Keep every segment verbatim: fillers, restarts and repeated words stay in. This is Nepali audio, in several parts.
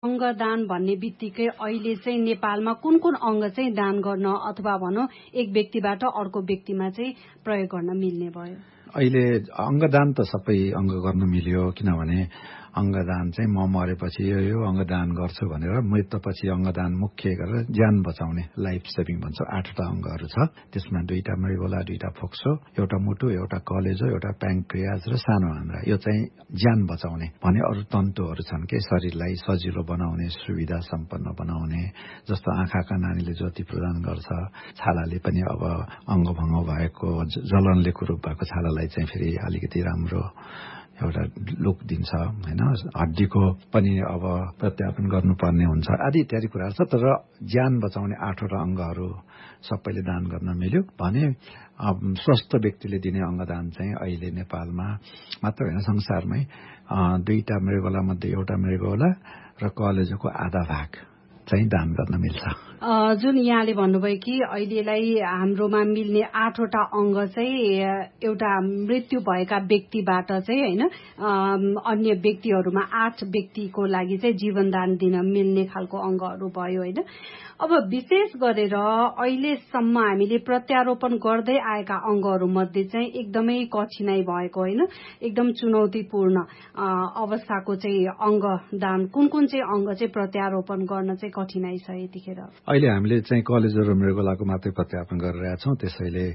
अङ्गदान भन्ने बित्तिकै अहिले चाहिँ नेपालमा कुन कुन अङ्ग चाहिँ दान गर्न अथवा भनौँ एक व्यक्तिबाट अर्को व्यक्तिमा चाहिँ प्रयोग गर्न मिल्ने भयो? अहिले अङ्गदान त सबै अङ्ग गर्न मिल्यो, किनभने अङ्गदान चाहिँ म मरेपछि यो यो अङ्गदान गर्छु भनेर मृत्युपछि अङ्गदान मुख्य गरेर ज्यान बचाउने लाइफ सेभिङ भन्छ आठवटा अङ्गहरू छ। त्यसमा दुईटा मृगोला, दुईटा फोक्सो, एउटा मुटु, एउटा कलेजो, एउटा प्याङ्क्रियाज र सानो आन्द्रा। यो चाहिँ ज्यान बचाउने भने अरू तन्तुहरू छन् के शरीरलाई सजिलो बनाउने, सुविधा सम्पन्न बनाउने, जस्तो आँखाका नानीले ज्योति प्रदान गर्छ। छालाले पनि अब अङ्गभङ्ग भएको जलनले कुरूप भएको छालालाई चाहिँ फेरि अलिकति राम्रो एउटा लुक दिन्छ हैन। हड्डीको पनि अब प्रत्यारोपण गर्नुपर्ने हुन्छ आदि इत्यादि कुराहरू छ। तर ज्यान बचाउने आठवटा अङ्गहरू सबैले दान गर्न मिल्यो भने स्वस्थ व्यक्तिले दिने अङ्गदान चाहिँ अहिले नेपालमा मात्र होइन संसारमै दुईटा मृगोला मध्ये एउटा मृगोला र कलेजोको आधा भाग चाहिँ दान गर्न मिल्छ। जुन यहाँले भन्नुभयो कि अहिलेलाई हाम्रोमा मिल्ने आठवटा अङ्ग चाहिँ एउटा मृत्यु भएका व्यक्तिबाट चाहिँ होइन अन्य व्यक्तिहरूमा आठ व्यक्तिको लागि चाहिँ जीवनदान दिन मिल्ने खालको अङ्गहरू भयो होइन। अब विशेष गरेर अहिलेसम्म हामीले प्रत्यारोपण गर्दै आएका अङ्गहरू मध्ये चाहिँ एकदमै कठिनाई भएको होइन एकदम चुनौतीपूर्ण अवस्थाको चाहिँ अङ्ग दान कुन कुन चाहिँ अङ्ग चाहिँ प्रत्यारोपण गर्न चाहिँ कठिनाई छ यतिखेर? अहिले हामीले चाहिँ कलेजो र मृगोलाको मात्रै प्रत्यारोपण गरिरहेका छौँ, त्यसैले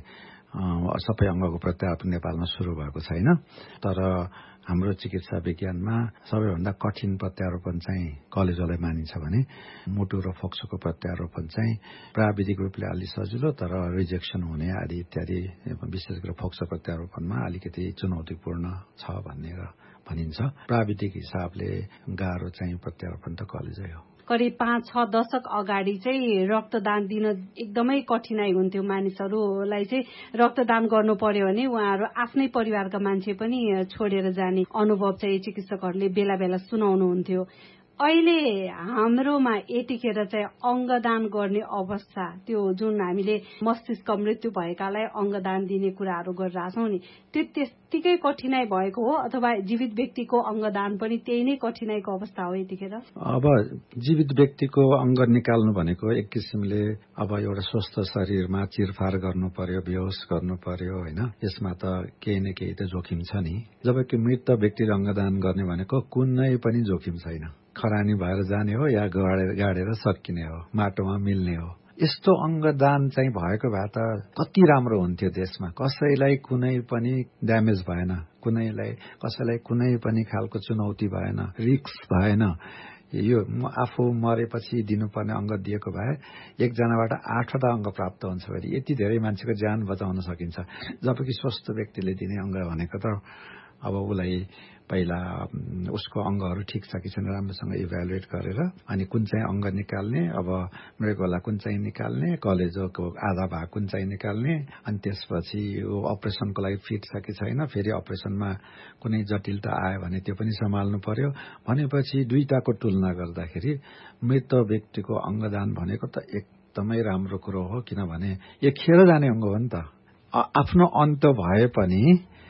सबै अङ्गको प्रत्यारोपण नेपालमा सुरु भएको छैन। तर हाम्रो चिकित्सा विज्ञानमा सबैभन्दा कठिन प्रत्यारोपण चाहिँ कलेजोलाई मानिन्छ भने मुटु र फोक्सोको प्रत्यारोपण चाहिँ प्राविधिक रूपले अलि सजिलो तर रिजेक्सन हुने आदि इत्यादि विशेष गरेर फोक्सो प्रत्यारोपणमा अलिकति चुनौतीपूर्ण छ भन्ने भनिन्छ। प्राविधिक हिसाबले गाह्रो चाहिँ प्रत्यारोपण त कलेजै हो। करिब पाँच छ दशक अगाडि चाहिँ रक्तदान दिन एकदमै कठिनाई हुन्थ्यो। मानिसहरूलाई चाहिँ रक्तदान गर्नु पर्यो भने उहाँहरू आफ्नै परिवारका मान्छे पनि छोडेर जाने अनुभव चाहिँ चिकित्सकहरूले बेला बेला सुनाउनुहुन्थ्यो। अहिले हाम्रोमा यतिखेर चाहिँ अङ्गदान गर्ने अवस्था त्यो जुन हामीले मस्तिष्क मृत्यु भएकालाई अङ्गदान दिने कुराहरू गरिरहेछौँ नि त्यो त्यत्तिकै कठिनाई भएको हो अथवा जीवित व्यक्तिको अङ्गदान पनि त्यही नै कठिनाईको अवस्था हो यतिखेर? अब जीवित व्यक्तिको अङ्ग निकाल्नु भनेको एक किसिमले अब एउटा स्वस्थ शरीरमा चिरफार गर्नु पर्यो, बेहोस गर्नु पर्यो होइन। यसमा त केही न केही त जोखिम छ नि। जबकि मृत व्यक्तिले अङ्गदान गर्ने भनेको कुनै पनि जोखिम छैन। खरानी भएर जाने हो या गाडेर सकिने हो, माटोमा मिल्ने हो। यस्तो अङ्गदान चाहिँ भएको भए त कति राम्रो हुन्थ्यो देशमा। कसैलाई कुनै पनि ड्यामेज भएन, कुनैलाई कसैलाई कुनै पनि खालको चुनौती भएन, रिस्क भएन। यो आफू मरेपछि दिनुपर्ने अङ्ग दिएको भए एकजनाबाट आठवटा अङ्ग प्राप्त हुन्छ भने यति धेरै मान्छेको ज्यान बचाउन सकिन्छ। जबकि स्वस्थ व्यक्तिले दिने अङ्ग भनेको त अब उसलाई पहिला उसको अङ्गहरू ठिक छ कि छैन राम्रोसँग इभ्यालुएट गरेर अनि कुन चाहिँ अङ्ग निकाल्ने, अब मृगोला कुन चाहिँ निकाल्ने, कलेजोको आधा भाग कुन चाहिँ निकाल्ने, अनि त्यसपछि यो अपरेसनको लागि फिट छ कि छैन, फेरि अपरेसनमा कुनै जटिलता आयो भने त्यो पनि सम्हाल्नु पर्यो। भनेपछि दुईटाको तुलना गर्दाखेरि मृत व्यक्तिको अङ्गदान भनेको त एकदमै राम्रो कुरो हो। किनभने यो खेर जाने अङ्ग हो नि त। आफ्नो अन्त भए पनि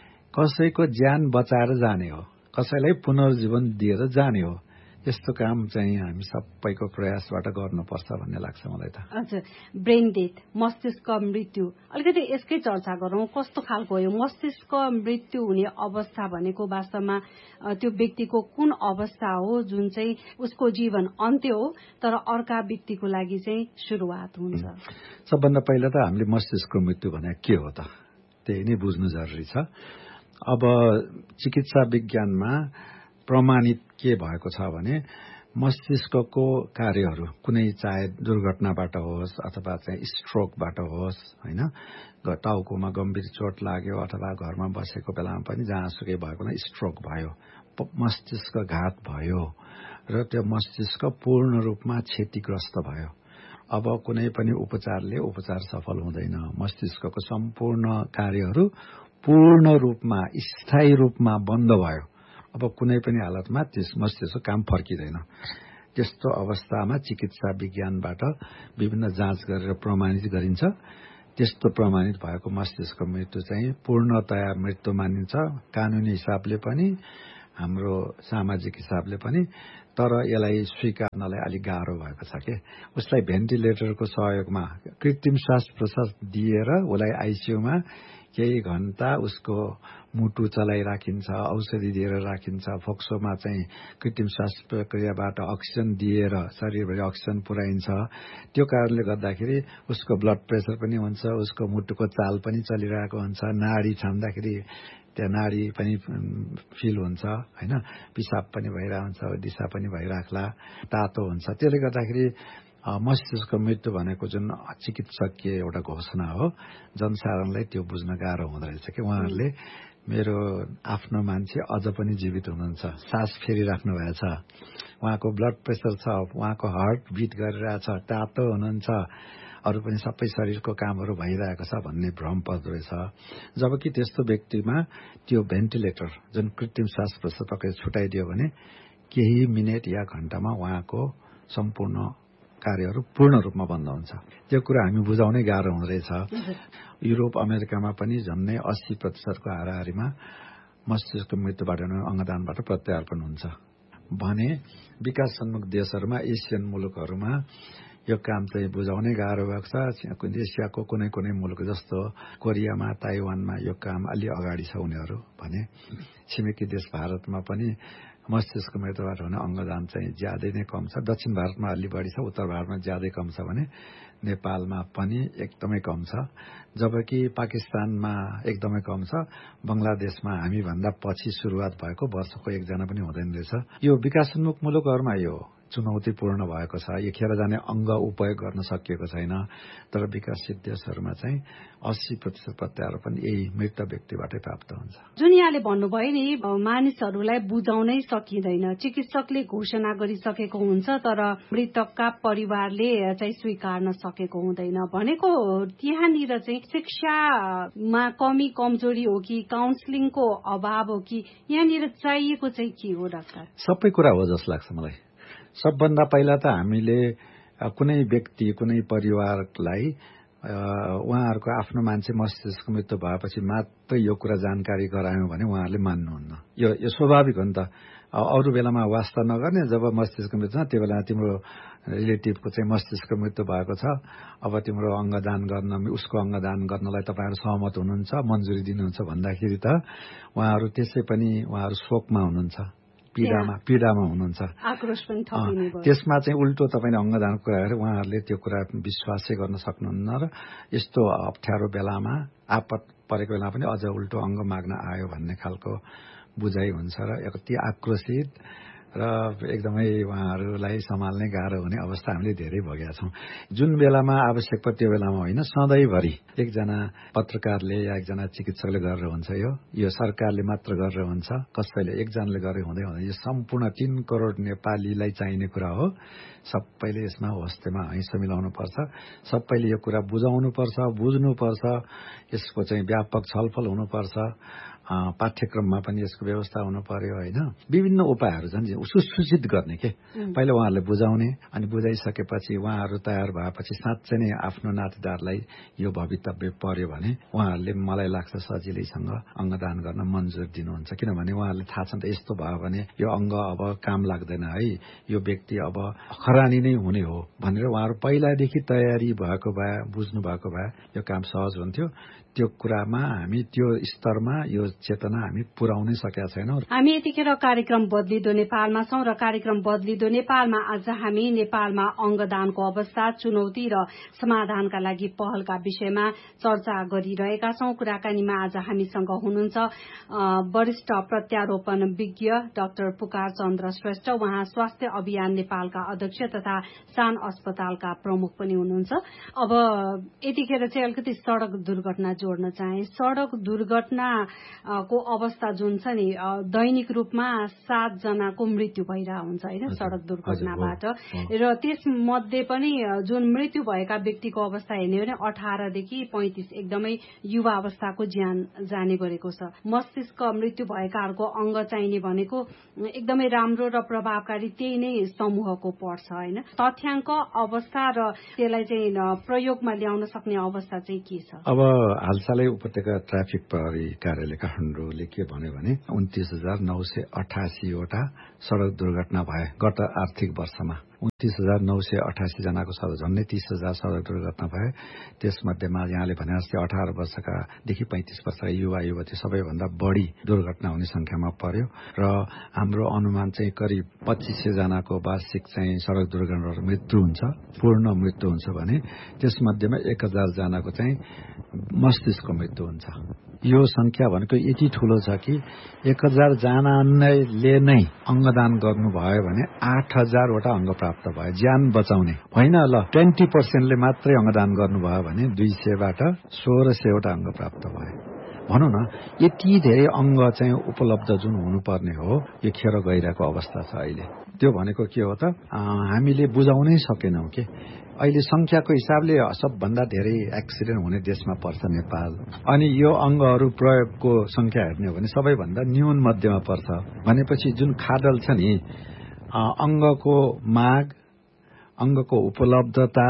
कसैको ज्यान बचाएर जाने हो, कसैलाई पुनर्जीवन दिएर जाने हो। यस्तो काम चाहिँ हामी सबैको प्रयासबाट गर्नुपर्छ भन्ने लाग्छ मलाई त। अच्छा, ब्रेन डेथ, मस्तिष्क मृत्यु, अलिकति यसकै चर्चा गरौँ। कस्तो खालको हो मस्तिष्क मृत्यु हुने अवस्था भनेको? वास्तवमा त्यो व्यक्तिको कुन अवस्था हो जुन चाहिँ उसको जीवन अन्त्य हो तर अर्का व्यक्तिको लागि चाहिँ सुरुवात हुन्छ? सबभन्दा पहिला त हामीले मस्तिष्क मृत्यु भने के हो त त्यही नै बुझ्नु जरुरी छ। अब चिकित्सा विज्ञानमा प्रमाणित के भएको छ भने मस्तिष्कको कार्यहरू कुनै चाहे दुर्घटनाबाट होस् अथवा चाहिँ स्ट्रोकबाट होस् होइन, टाउकोमा गम्भीर चोट लाग्यो अथवा घरमा बसेको बेलामा पनि जहाँसुकै भएको न स्ट्रोक भयो, मस्तिष्कघात भयो र त्यो मस्तिष्क पूर्ण रूपमा क्षतिग्रस्त भयो। अब कुनै पनि उपचारले उपचार सफल हुँदैन। मस्तिष्कको सम्पूर्ण कार्यहरू पूर्ण रूपमा स्थायी रूपमा बन्द भयो। अब कुनै पनि हालतमा त्यस मस्तिष्क काम फर्किँदैन। त्यस्तो अवस्थामा चिकित्सा विज्ञानबाट विभिन्न जाँच गरेर प्रमाणित गरिन्छ। त्यस्तो प्रमाणित भएको मस्तिष्क मृत्यु चाहिँ पूर्णतया मृत्यु मानिन्छ कानूनी हिसाबले पनि हाम्रो सामाजिक हिसाबले पनि। तर यसलाई स्वीकार्नलाई अलिक गाह्रो भएको छ के उसलाई भेन्टिलेटरको सहयोगमा कृत्रिम श्वास प्रश्वास दिएर उसलाई आइसियूमा केही घण्टा उसको मुटु चलाइराखिन्छ औषधि दिएर राखिन्छ फोक्सोमा चाहिँ कृत्रिम श्वास प्रक्रियाबाट अक्सिजन दिएर शरीरभरि अक्सिजन पुर्याइन्छ त्यो कारणले गर्दाखेरि उसको ब्लड प्रेसर पनि हुन्छ उसको मुटुको चाल पनि चलिरहेको हुन्छ नाडी छाम्दाखेरि त्यहाँ नाडी पनि फिल हुन्छ हैन पिसाब पनि भइरहेको हुन्छ दिशा पनि भइराख्ला तातो हुन्छ त्यसले गर्दाखेरि मस्तिष्कको मृत्यु भनेको जुन चिकित्सकीय एउटा घोषणा हो जनसाधारणलाई त्यो बुझ्न गाह्रो हुँदो रहेछ कि उहाँहरूले मेरो आफ्नो मान्छे अझ पनि जीवित हुनुहुन्छ सास फेरिराख्नु भएछ उहाँको ब्लड प्रेसर छ उहाँको हार्ट बिट गरिरहेछ तातो हुनुहुन्छ अरू पनि सबै शरीरको कामहरू भइरहेको छ भन्ने भ्रम पर्दो रहेछ जबकि त्यस्तो व्यक्तिमा त्यो भेन्टिलेटर जुन कृत्रिम श्वास प्रश्वास छुटाइदियो भने केही मिनेट या घण्टामा उहाँको सम्पूर्ण कार्यहरू पूर्ण रूपमा बन्द हुन्छ त्यो कुरा हामी बुझाउनै गाह्रो हुँदो रहेछ युरोप अमेरिकामा पनि झन्नै अस्सी प्रतिशतको हाराहारीमा मस्तिष्क मृत्युबाट अंगदानबाट प्रत्यार्पण हुन्छ भने विकासोन्मुख देशहरूमा एसियन मुलुकहरूमा यो काम चाहिँ बुझाउनै गाह्रो भएको छ एसियाको कुनै कुनै मुलुक जस्तो कोरियामा ताइवानमा यो काम अलि अगाडि छ उनीहरू भने छिमेकी देश भारतमा पनि मस्तिष्क मृत्युबाट हुने अंगदान चाहिँ ज्यादै नै कम छ दक्षिण भारतमा अलि बढी छ उत्तर भारतमा ज्यादै कम छ भने नेपालमा पनि एकदमै कम छ जबकि पाकिस्तानमा एकदमै कम छ बंगलादेशमा हामी भन्दा पछि सुरुवात भएको वर्षको एकजना पनि हुँदैन रहेछ यो विकासोन्मुख मुलुकहरूमा यो चुनौतीपूर्ण भएको छ यो खेर जाने अंग उपयोग गर्न सकिएको छैन तर विकसित देशहरूमा चाहिँ अस्सी प्रतिशत प्रत्यारोपण यही मृत व्यक्तिबाटै प्राप्त हुन्छ जुन यहाँले भन्नुभयो नि मानिसहरूलाई बुझाउनै सकिँदैन चिकित्सकले घोषणा गरिसकेको हुन्छ तर मृतकका परिवारले चाहिँ स्वीकार्न सकेको हुँदैन भनेको त्यहाँनिर चाहिँ शिक्षामा कमी कमजोरी हो कि काउन्सिलिङको अभाव हो कि यहाँनिर चाहिएको चाहिँ के हो डाक्टर सबै कुरा हो जस्तो लाग्छ मलाई सबभन्दा पहिला त हामीले कुनै व्यक्ति कुनै परिवारलाई उहाँहरूको आफ्नो मान्छे मस्तिष्क मृत्यु भएपछि मात्रै यो कुरा जानकारी गरायौं भने उहाँहरूले मान्नुहुन्न यो यो स्वाभाविक हो नि त अरू बेलामा वास्ता नगर्ने जब मस्तिष्क मृत्यु छ त्यो बेला तिम्रो रिलेटिभको चाहिँ मस्तिष्क मृत्यु भएको छ अब तिम्रो अंगदान गर्न उसको अंगदान गर्नलाई तपाईहरु सहमत हुनुहुन्छ मन्जुरी दिनुहुन्छ भन्दाखेरि त उहाँहरू त्यसै पनि उहाँहरू शोकमा हुनुहुन्छ पीडामा पीडामा हुनुहुन्छ आक्रोश पनि थपिने भयो त्यसमा चाहिँ उल्टो तपाईले अंगदानको कुरा गरे उहाँहरूले त्यो कुरा विश्वासै गर्न सक्नुहुन्न र यस्तो अप्ठ्यारो बेलामा आपत परेको बेला पनि अझ उल्टो अंग माग्न आयो भन्ने खालको बुझाइ हुन्छ र यति आक्रोशित र एकदमै उहाँहरूलाई सम्हाल्नै गाह्रो हुने अवस्था हामीले धेरै भोगेका छौं जुन बेलामा आवश्यक पर्यो त्यो बेलामा होइन सधैँभरि एकजना पत्रकारले या एकजना चिकित्सकले गरेर हुन्छ यो यो सरकारले मात्र गरेर हुन्छ कसैले एकजनाले गरे हुँदै हुँदैन यो सम्पूर्ण तीन करोड नेपालीलाई चाहिने कुरा हो सबैले यसमा हस्तेमा हैसो मिलाउनु पर्छ सबैले यो कुरा बुझाउनु पर्छ बुझ्नु पर्छ यसको चाहिँ व्यापक छलफल हुनुपर्छ पाठ्यक्रममा पनि यसको व्यवस्था हुनु पर्यो हैन विभिन्न उपायहरू छन् सुसूचित गर्ने के पहिला उहाँहरूले बुझाउने अनि बुझाइसकेपछि उहाँहरू तयार भएपछि साँच्चै नै आफ्नो नातेदारलाई यो भवितव्य पर्यो भने उहाँहरूले मलाई लाग्छ सजिलैसँग अंगदान गर्न मन्जुर दिनुहुन्छ किनभने उहाँहरूले थाहा छ त यस्तो भयो भने यो अंग अब काम लाग्दैन है यो व्यक्ति अब खरानी नै हुने हो भनेर उहाँहरू पहिलादेखि तयारी भएको भए बुझ्नु भएको भए यो काम सहज हुन्थ्यो त्यो कुरामा हामी त्यो स्तरमा यो चेतना हामी पुर्याउनै सकेका छैनौं हामी यतिखेर कार्यक्रम बदलिदो नेपालमा छौं र कार्यक्रम बदलिदो नेपालमा आज हामी नेपालमा अंगदानको अवस्था चुनौती र समाधानका लागि पहलका विषयमा चर्चा गरिरहेका छौं कुराकानीमा आज हामीसँग हुनुहुन्छ वरिष्ठ प्रत्यारोपण विज्ञ डाक्टर पुकार चन्द्र श्रेष्ठ उहाँ स्वास्थ्य अभियान नेपालका अध्यक्ष तथा सान अस्पतालका प्रमुख पनि हुनुहुन्छ अब यतिखेर चाहिँ अलिकति सड़क दुर्घटना जोड्न चाहे सड़क दुर्घटनाको अवस्था जुन छ नि दैनिक रूपमा सात जनाको मृत्यु भइरहेको हुन्छ हैन सड़क दुर्घटनाबाट र त्यस मध्ये पनि जुन मृत्यु भएका व्यक्तिको अवस्था हेर्ने हो भने अठार देखि पैंतीस एकदमै युवा अवस्थाको ज्यान जाने गरेको छ मस्तिष्क मृत्यु भएकाहरूको अंग चाहिने भनेको एकदमै राम्रो र प्रभावकारी त्यही नै समूहको पर्छ हैन तथ्याङ्क अवस्था र त्यसलाई चाहिँ प्रयोगमा ल्याउन सक्ने अवस्था चाहिँ के छ अब हालसालै उपत्यका ट्राफिक प्रहरी कार्यालय काठमाडौँ काठमाडौँले के भन्यो भने उन्तिस हजार नौ सय अठासीवटा सड़क दुर्घटना भए गत आर्थिक वर्षमा। उन्तिस हजार नौ सय अठासी जनाको सड़क झन्डै तीस हजार सड़क दुर्घटना भए। त्यसमध्येमा यहाँले भने जस्तै अठार वर्षकादेखि पैंतिस वर्षका युवा युवती सबैभन्दा बढी दुर्घटना हुने संख्यामा पर्यो र हाम्रो अनुमान चाहिँ करिब पच्चीस सय जनाको वार्षिक चाहिँ सड़क दुर्घटनाबाट मृत्यु हुन्छ, पूर्ण मृत्यु हुन्छ भने त्यसमध्येमा एक हजार जनाको चाहिँ मस्तिष्कको मृत्यु हुन्छ। यो संख्या भनेको यति ठूलो छ कि एक हजार जनाले नै अंगदान गर्नुभयो भने आठ हजारवटा अंग प्राप्त भयो, ज्यान बचाउने होइन। ल ट्वेन्टी पर्सेन्टले मात्रै अंगदान गर्नुभयो भने दुई सयबाट सोह्र सयवटा अंग प्राप्त भयो। भनौँ न यति धेरै अंग चाहिँ उपलब्ध जुन हुनुपर्ने हो यो खेर गइरहेको अवस्था छ अहिले। त्यो भनेको के हो त, हामीले बुझाउनै सकेनौं के। अहिले संख्याको हिसाबले सबभन्दा धेरै एक्सिडेन्ट हुने देशमा पर्छ नेपाल। अनि यो अंगहरू प्रयोगको संख्या हेर्ने हो भने सबैभन्दा न्यून मध्यमा पर्छ। भनेपछि जुन खाडल छ नि, अंगको माग, अंगको उपलब्धता,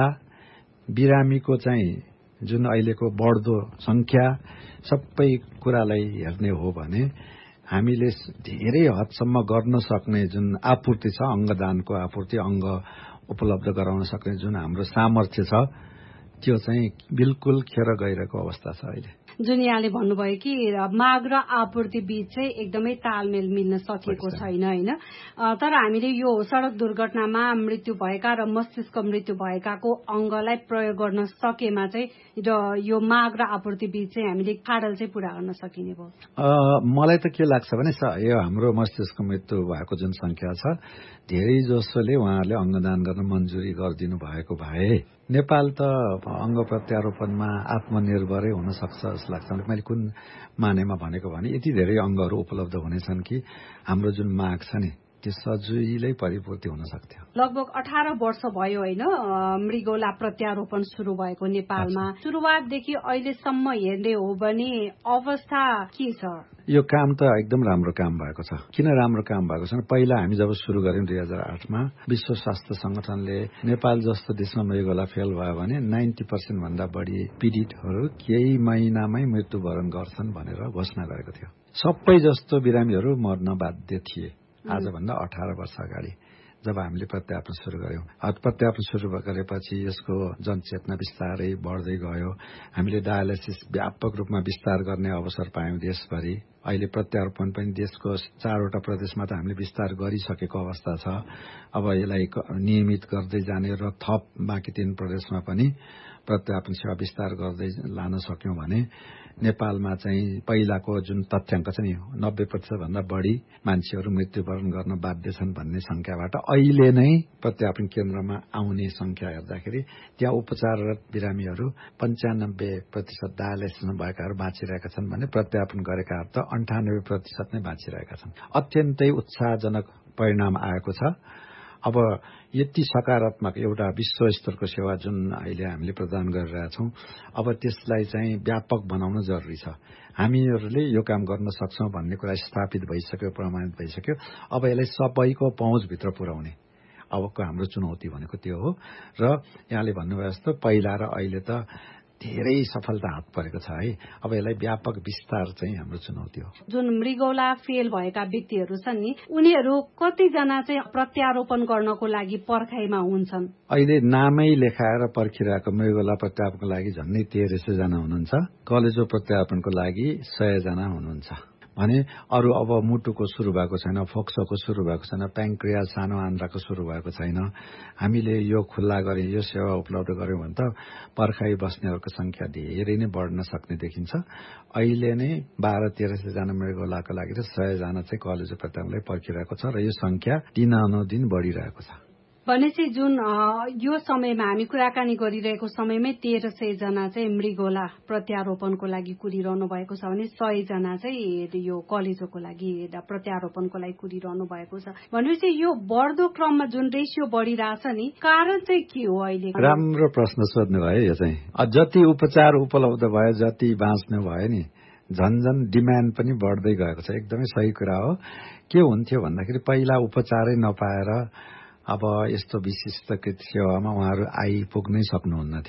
बिरामीको चाहिँ जुन अहिलेको बढ्दो संख्या, सबै कुरालाई हेर्ने हो भने हामीले धेरै हदसम्म गर्न सक्ने जुन आपूर्ति छ, अंगदानको आपूर्ति, अंग उपलब्ध गराउन सक्ने जुन हाम्रो सामर्थ्य छ त्यो चाहिँ बिल्कुल खेर गइरहेको अवस्था छ अहिले। जुन यहाँले भन्नुभयो कि माग र आपूर्ति बीच चाहिँ एकदमै तालमेल मिल्न सकेको छैन होइन। तर हामीले यो सड़क दुर्घटनामा मृत्यु भएका र मस्तिष्क मृत्यु भएकाको अंगलाई प्रयोग गर्न सकेमा चाहिँ र यो माग र आपूर्ति बीच चाहिँ हामीले खाडल चाहिँ पूरा गर्न सकिने भयो। मलाई त के लाग्छ भने यो हाम्रो मस्तिष्क मृत्यु भएको जुन संख्या छ धेरै जसोले उहाँहरूले अंगदान गर्न मन्जुरी गरिदिनु भएको भए नेपाल त अंग प्रत्यारोपणमा आत्मनिर्भरै हुन सक्छ जस्तो लाग्छ। मैले कुन मानेमा भनेको भने यति धेरै अंगहरू उपलब्ध हुनेछन् कि हाम्रो जुन माग छ नि त्यो सजिलै परिपूर्ति हुन सक्थ्यो। लगभग अठार वर्ष भयो होइन मृगौला प्रत्यारोपण शुरू भएको नेपालमा। सुरुवातदेखि अहिलेसम्म हेर्ने हो भने अवस्था के छ? यो काम त एकदम राम्रो काम भएको छ। किन राम्रो काम भएको छ? पहिला हामी जब सुरु गर्यौं दुई हजार आठमा विश्व स्वास्थ्य संगठनले नेपाल जस्तो देशमा मृगौला फेल भयो भने नाइन्टी पर्सेन्ट भन्दा बढी पीड़ितहरू केही महिनामै मृत्युवरण गर्छन् भनेर घोषणा गरेको थियो। सबै जस्तो बिरामीहरू मर्न बाध्य थिए आजभन्दा अठार वर्ष अगाडि जब हामीले प्रत्यारोपण शुरू गर्यौं। प्रत्यारोपण शुरू गरेपछि यसको जनचेतना बिस्तारै बढ्दै गयो। हामीले डायलाइसिस व्यापक रूपमा विस्तार गर्ने अवसर पायौं देशभरि। अहिले प्रत्यारोपण पनि देशको चारवटा प्रदेशमा त हामीले विस्तार गरिसकेको अवस्था छ। अब यसलाई नियमित गर्दै जाने र थप बाँकी तीन प्रदेशमा पनि प्रत्यारोपण सेवा विस्तार गर्दै लान सक्यौं भने नेपालमा चाहिँ पहिलाको जुन तथ्याङ्क छ नि नब्बे प्रतिशत भन्दा बढी मान्छेहरू मृत्युवरण गर्न बाध्य छन् भन्ने संख्याबाट अहिले नै प्रत्यारोपण केन्द्रमा आउने संख्या हेर्दाखेरि त्यहाँ उपचाररत बिरामीहरू पन्चानब्बे प्रतिशत डायलाइसिसमा भएकाहरू बाँचिरहेका छन् भने प्रत्यारोपण गरेकाहरू त अन्ठानब्बे प्रतिशत नै बाँचिरहेका छन्। अत्यन्तै उत्साहजनक परिणाम आएको छ। अब यति सकारात्मक एउटा विश्व स्तरको सेवा जुन अहिले हामीले प्रदान गरिरहेछौं अब त्यसलाई चाहिँ व्यापक बनाउन जरुरी छ। हामीहरूले यो काम गर्न सक्छौं भन्ने कुरा स्थापित भइसक्यो, प्रमाणित भइसक्यो। अब यसलाई सबैको पहुँचभित्र पुर्याउने अबको हाम्रो चुनौती भनेको त्यो हो। र यहाँले भन्नुभयो जस्तो पहिला र अहिले त धेरै सफलता हात परेको छ है। अब यसलाई व्यापक विस्तार चाहिँ हाम्रो चुनौती हो। जुन मृगौला फेल भएका व्यक्तिहरू छन् नि उनीहरू कतिजना चाहिँ प्रत्यारोपण गर्नको लागि पर्खाइमा हुन्छन्? अहिले नामै लेखाएर पर्खिरहेको मृगौला प्रत्यारोपणको लागि झन्डै तेह्र सय जना हुनुहुन्छ। कलेजो प्रत्यारोपणको लागि सय जना हुनुहुन्छ भने अरू अब मुटुको सुरु भएको छैन, फोक्सोको सुरु भएको छैन, प्याङ्क्रियास सानो आन्द्राको सुरु भएको छैन। हामीले यो खुल्ला गरे यो सेवा उपलब्ध गर्यौं भने त पर्खाइ बस्नेहरूको संख्या धेरै नै बढ्न सक्ने देखिन्छ। अहिले नै बाह्र तेह्र सय जना मृगौलाको लागि र सय जना चाहिँ कलेजो प्रत्यारोपणलाई पर्खिरहेको छ र यो संख्या दिनानुदिन बढिरहेको छ। भनेपछि जुन यो समयमा हामी कुराकानी गरिरहेको समयमै तेह्र सय जना चाहिँ मृगौला प्रत्यारोपणको लागि कुरिरहनु भएको छ भने सय जना चाहिँ यो कलेजोको लागि प्रत्यारोपणको लागि कुरिरहनु भएको छ। भनेपछि यो बढ्दो क्रममा जुन रेसियो बढिरहेछ नि कारण चाहिँ के हो अहिले? राम्रो प्रश्न सोध्नु भयो। यो चाहिँ जति उपचार उपलब्ध भयो, जति बाँच्नु भयो नि झन्झन डिमान्ड पनि बढ्दै गएको छ। एकदमै सही कुरा हो। के हुन्थ्यो भन्दाखेरि पहिला उपचारै नपाएर अब यस्तो विशिष्टकृत सेवामा उहाँहरू आइपुग्नै सक्नुहुन्न थियो।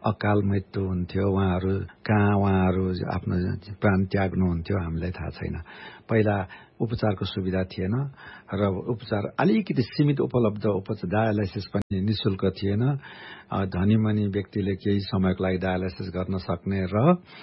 अकाल मृत्यु हुन्थ्यो, उहाँहरू कहाँ उहाँहरू आफ्नो प्राण त्याग्नुहुन्थ्यो हामीलाई थाहा छैन। पहिला उपचारको सुविधा थिएन र उपचार अलिकति सीमित उपलब्ध उपचार डायलाइसिस पनि निशुल्क थिएन। धनीमनी व्यक्तिले केही समयको लागि डायलाइसिस गर्न सक्ने र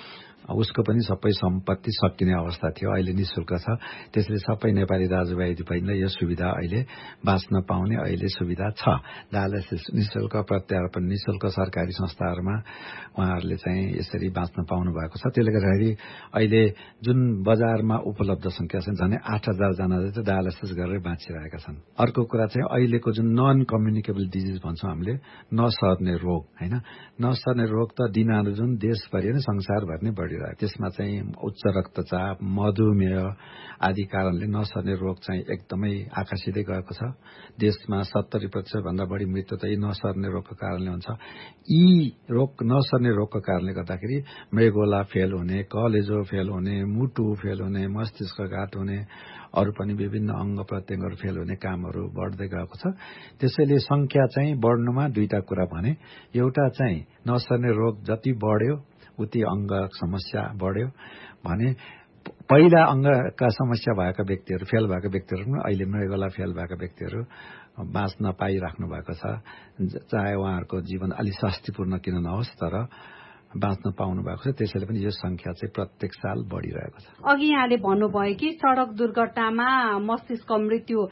उसको पनि सबै सम्पत्ति सकिने अवस्था थियो। अहिले निशुल्क छ। त्यसले सबै नेपाली दाजुभाइ दिदीबहिनीलाई यो सुविधा अहिले बाँच्न पाउने अहिले सुविधा छ। डायलाइसिस निशुल्क, प्रत्यारोपण निशुल्क सरकारी संस्थाहरूमा उहाँहरूले चाहिँ यसरी बाँच्न पाउनु भएको छ। त्यसले गर्दाखेरि अहिले जुन बजारमा उपलब्ध संख्या छ झनै आठ हजार जनाले चाहिँ डायलाइसिस गरेर बाँचिरहेका छन्। अर्को कुरा चाहिँ अहिलेको जुन नन कम्युनिकेबल डिजिज भन्छौँ हामीले, नसर्ने रोग हैन, नसर्ने रोग त दिनानु जुन देशभरि नै संसारभरि नै बढिरहेको, त्यसमा चाहिँ उच्च रक्तचाप, मधुमेह आदि कारणले नसर्ने रोग चाहिँ एकदमै आकाशिँदै गएको छ। देशमा सत्तरी प्रतिशत भन्दा बढी मृत्यु त यी नसर्ने रोगको कारणले हुन्छ। यी रोग नसर्ने रोगको कारणले गर्दाखेरि मृगोला फेल हुने, कलेजो फेल हुने, मुटु फेल हुने, मस्तिष्कघात हुने, अरू पनि विभिन्न अंग प्रत्यङ्गहरू फेल हुने कामहरू बढ्दै गएको छ। त्यसैले संख्या चाहिँ बढ्नुमा दुईटा कुरा भने, एउटा चाहिँ नसर्ने रोग जति बढ्यो उति अंग समस्या बढ्यो भने पहिला अंगका समस्या भएका व्यक्तिहरू, फेल भएका व्यक्तिहरू पनि अहिले मृगोला फेल भएका व्यक्तिहरू बाँच्न पाइराख्नु भएको छ। चाहे उहाँहरूको जीवन अलि शान्तिपूर्ण किन नहोस्, तर बाँच्न पाउनु भएको छ। त्यसैले पनि यो संख्या चाहिँ प्रत्येक साल बढ़िरहेको छ। अघि यहाँले भन्नुभयो कि सड़क दुर्घटनामा मस्तिष्क मृत्यु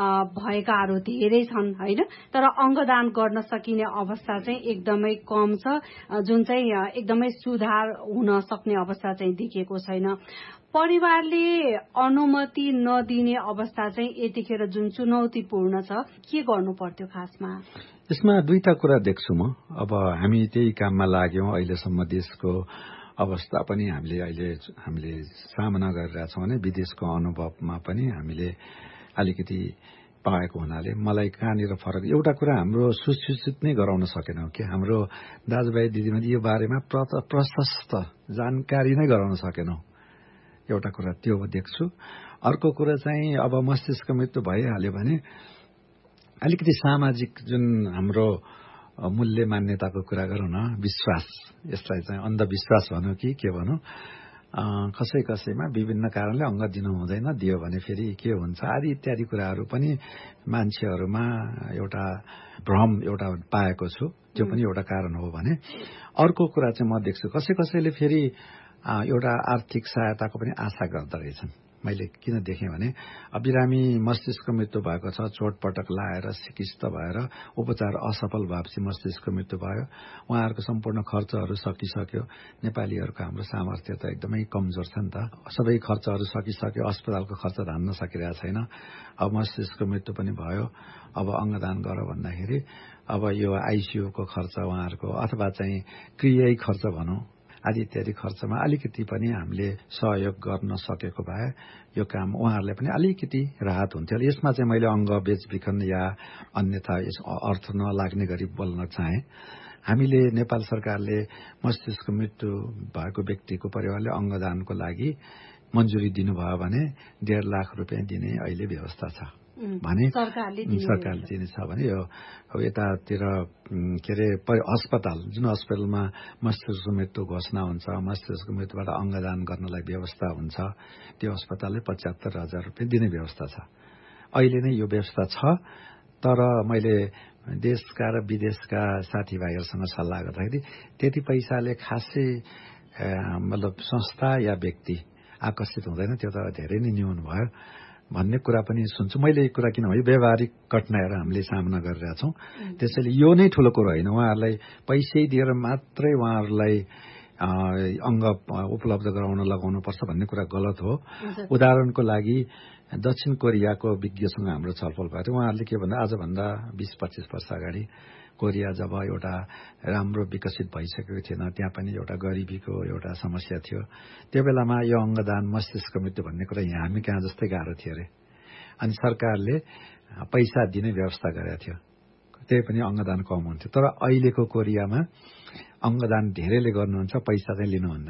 भएकाहरू धेरै छन् हैन, तर अंगदान गर्न सकिने अवस्था चाहिँ एकदमै कम छ, जुन चाहिँ एकदमै सुधार हुन सक्ने अवस्था चाहिँ देखिएको छैन। परिवारले अनुमति नदिने अवस्था चाहिँ यतिखेर जुन चुनौतीपूर्ण छ, के गर्नु पर्थ्यो खासमा? यसमा दुईटा कुरा देख्छु म। अब हामी त्यही काममा लाग्यौं। अहिलेसम्म देशको अवस्था पनि हामीले अहिले हामीले सामना गरिरहेछौँ भने विदेशको अनुभवमा पनि हामीले अलिकति पाएको हुनाले मलाई कहाँनिर फरक, एउटा कुरा हाम्रो सुसूचित नै गराउन सकेनौं कि हाम्रो दाजुभाइ दिदीबहिनी यो बारेमा प्रशस्त जानकारी नै गराउन सकेनौं। एउटा कुरा त्यो देख्छु। अर्को कुरा चाहिँ अब मस्तिष्क मृत्यु भइहाल्यो भने अलिकति सामाजिक जुन हाम्रो मूल्य मान्यताको कुरा गरौँ न, विश्वास, यसलाई चाहिँ अन्धविश्वास भनौँ कि के भनौँ, कसै कसैमा विभिन्न कारणले अंग दिनु हुँदैन, दियो भने फेरि के हुन्छ आदि इत्यादि कुराहरू पनि मान्छेहरूमा एउटा भ्रम एउटा पाएको छु। त्यो पनि एउटा कारण हो भने अर्को कुरा चाहिँ म देख्छु कसै कसैले फेरि एउटा आर्थिक सहायताको पनि आशा गर्दा रहेछन्। मैले किन देखेँ भने बिरामी मस्तिष्क मृत्यु भएको छ, चोटपटक लाएर सिकिस्त भएर उपचार असफल भएपछि मस्तिष्क मृत्यु भयो, उहाँहरूको सम्पूर्ण खर्चहरू सकिसक्यो। नेपालीहरूको हाम्रो सामर्थ्य त एकदमै कमजोर छ नि त, सबै खर्चहरू सकिसक्यो, अस्पतालको खर्च धान्न सकिरहेको छैन। अब मस्तिष्क मृत्यु पनि भयो, अब अंगदान गर भन्दाखेरि अब यो आइसियूको खर्च उहाँहरूको अथवा चाहिँ क्रियाई खर्च भनौँ आदि इत्यादि खर्चमा अलिकति पनि हामीले सहयोग गर्न सकेको भए यो काम उहाँहरूलाई पनि अलिकति राहत हुन्थ्यो। यसमा चाहिँ मैले अंग बेचबिखन या अन्यथा यस अर्थ नलाग्ने गरी बोल्न चाहे। हामीले नेपाल सरकारले मस्तिष्क मृत्यु भएको व्यक्तिको परिवारले अंगदानको लागि मन्जुरी दिनुभयो भने डेढ लाख रुपियाँ दिने अहिले व्यवस्था छ भने सरकारले दिने छ भने यो अब यतातिर के अरे अस्पताल जुन अस्पतालमा मस्तिष्क मृत्यु घोषणा हुन्छ, मस्तिष्क मृत्युबाट अंगदान गर्नलाई व्यवस्था हुन्छ, त्यो अस्पतालले पचहत्तर हजार रुपियाँ दिने व्यवस्था छ। अहिले नै यो व्यवस्था छ, तर मैले देशका र विदेशका साथीभाइहरूसँग सल्लाह गर्दाखेरि त्यति पैसाले खासै मतलब संस्था या व्यक्ति आकर्षित हुँदैन, त्यो त धेरै नै न्यून भयो भन्ने कुरा पनि सुन्छु मैले। कुरा किनभने व्यावहारिक कठिनाइहरू हामीले सामना गरिरहेछौँ, त्यसैले यो नै ठूलो कुरो होइन। उहाँहरूलाई पैसै दिएर मात्रै उहाँहरूलाई अंग उपलब्ध गराउन लगाउनुपर्छ भन्ने कुरा गलत हो। उदाहरणको लागि दक्षिण कोरियाको विज्ञसँग हाम्रो छलफल भयो। उहाँहरूले के भन्दा आजभन्दा बीस पच्चीस वर्ष अगाडि कोरिया जब एउटा राम्रो विकसित भइसकेको थिएन, त्यहाँ पनि एउटा गरिबीको एउटा समस्या थियो, त्यो बेलामा यो अंगदान मस्तिष्क मृत्यु भन्ने कुरा यहाँ हामी कहाँ जस्तै गाह्रो थियो अरे। अनि सरकारले पैसा दिने व्यवस्था गरेको थियो, त्यही पनि अंगदान कम हुन्थ्यो। तर अहिलेको कोरियामा अंगदान धेरैले गर्नुहुन्छ, पैसा चाहिँ लिनुहुन्न अरे।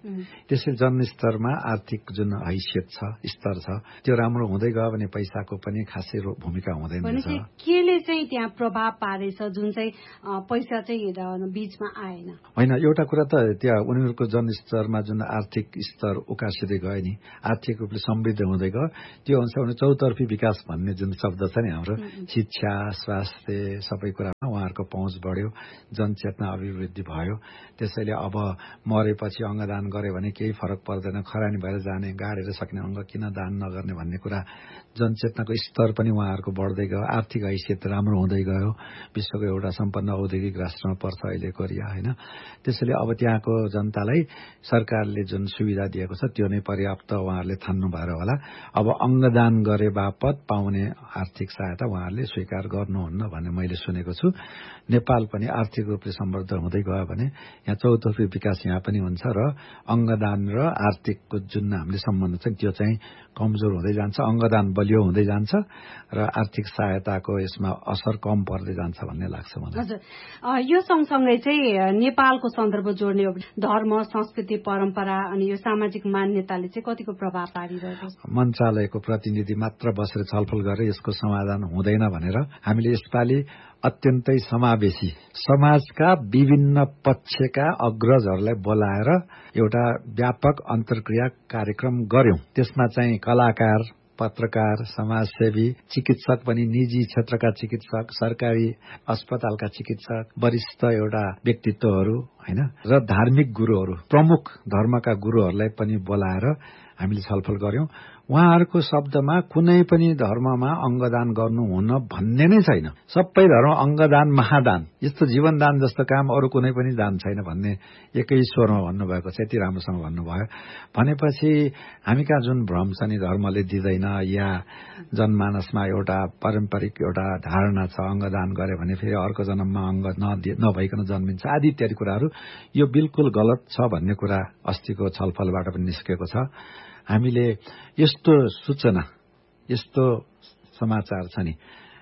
त्यसैले जनस्तरमा आर्थिक जुन हैसियत छ, स्तर छ, त्यो राम्रो हुँदै गयो भने पैसाको पनि खासै भूमिका हुँदैन। केले चाहिँ त्यहाँ प्रभाव पारेछ जुन चाहिँ पैसा चाहिँ बीचमा आएन? होइन, एउटा कुरा त त्यहाँ उनीहरूको जनस्तरमा जुन आर्थिक स्तर उकासिँदै गयो नि, आर्थिक रूपले समृद्ध हुँदै गयो, त्यो अनुसार चौतर्फी विकास भन्ने जुन शब्द छ नि हाम्रो, शिक्षा, स्वास्थ्य, सबै कुरामा उहाँहरूको पहुँच बढ्यो, जनचेतना अभिवृद्धि भयो। त्यसैले अब मरेपछि अङ्गदान गरे भने केही फरक पर्दैन, खरानी भएर जाने, गाडेर सक्ने अङ्ग किन दान नगर्ने भन्ने कुरा जनचेतनाको स्तर पनि उहाँहरूको बढ्दै गयो, आर्थिक हैसियत राम्रो हुँदै गयो। विश्वको एउटा सम्पन्न औद्योगिक राष्ट्रमा पर्छ अहिले कोरिया, होइन? त्यसैले अब त्यहाँको जनतालाई सरकारले जुन सुविधा दिएको छ त्यो नै पर्याप्त उहाँहरूले ठान्नु भएर होला। अब अङ्गदान गरे बापत पाउने आर्थिक सहायता उहाँहरूले स्वीकार गर्नुहुन्न भन्ने मैले सुनेको छु। नेपाल पनि आर्थिक रूपले समृद्ध हुँदै गयो भने यहाँ चौतर्फी विकास यहाँ पनि हुन्छ र अङ्गदान र आर्थिकको जुन हामीले सम्बन्ध छ त्यो चाहिँ कमजोर हुँदै जान्छ, अङ्गदान बलियो हुँदै जान्छ र आर्थिक सहायताको यसमा असर कम पर्दै जान्छ भन्ने लाग्छ मलाई। हजुर, यो सँगसँगै चाहिँ नेपालको सन्दर्भ जोड्ने धर्म, संस्कृति, परम्परा अनि यो सामाजिक मान्यताले चाहिँ कतिको प्रभाव पारिरहेको छ? मन्त्रालयको प्रतिनिधि मात्र बसेर छलफल गरेर यसको समाधान हुँदैन भनेर हामीले यसपालि अत्यन्तै समावेशी समाजका विभिन्न पक्षका अग्रजहरूलाई बोलाएर एउटा व्यापक अन्तर्क्रिया कार्यक्रम गर्यौं। त्यसमा चाहिँ कलाकार, पत्रकार, समाजसेवी, चिकित्सक पनि, निजी क्षेत्रका चिकित्सक, सरकारी अस्पतालका चिकित्सक, वरिष्ठ एउटा व्यक्तित्वहरू, होइन, र धार्मिक गुरुहरू, प्रमुख धर्मका गुरुहरूलाई पनि बोलाएर हामीले छलफल गर्यौं। उहाँहरूको शब्दमा कुनै पनि धर्ममा अङ्गदान गर्नु हुन भन्ने नै छैन। सबै धर्म अङ्गदान महादान, यस्तो जीवनदान जस्तो काम अरू कुनै पनि दान छैन भन्ने एकै स्वरमा भन्नुभएको छ। यति राम्रोसँग भन्नुभयो भनेपछि हामी कहाँ जुन भ्रम छ नि, धर्मले दिँदैन या जनमानसमा एउटा पारम्परिक एउटा धारणा छ अङ्गदान गरे भने फेरि अर्को जन्ममा अङ्ग नभइकन जन्मिन्छ आदि इत्यादि कुराहरू, यो बिल्कुल गलत छ भन्ने कुरा अस्तिको छलफलबाट पनि निस्केको छ। हामीले यस्तो सूचना, यस्तो समाचार छ नि,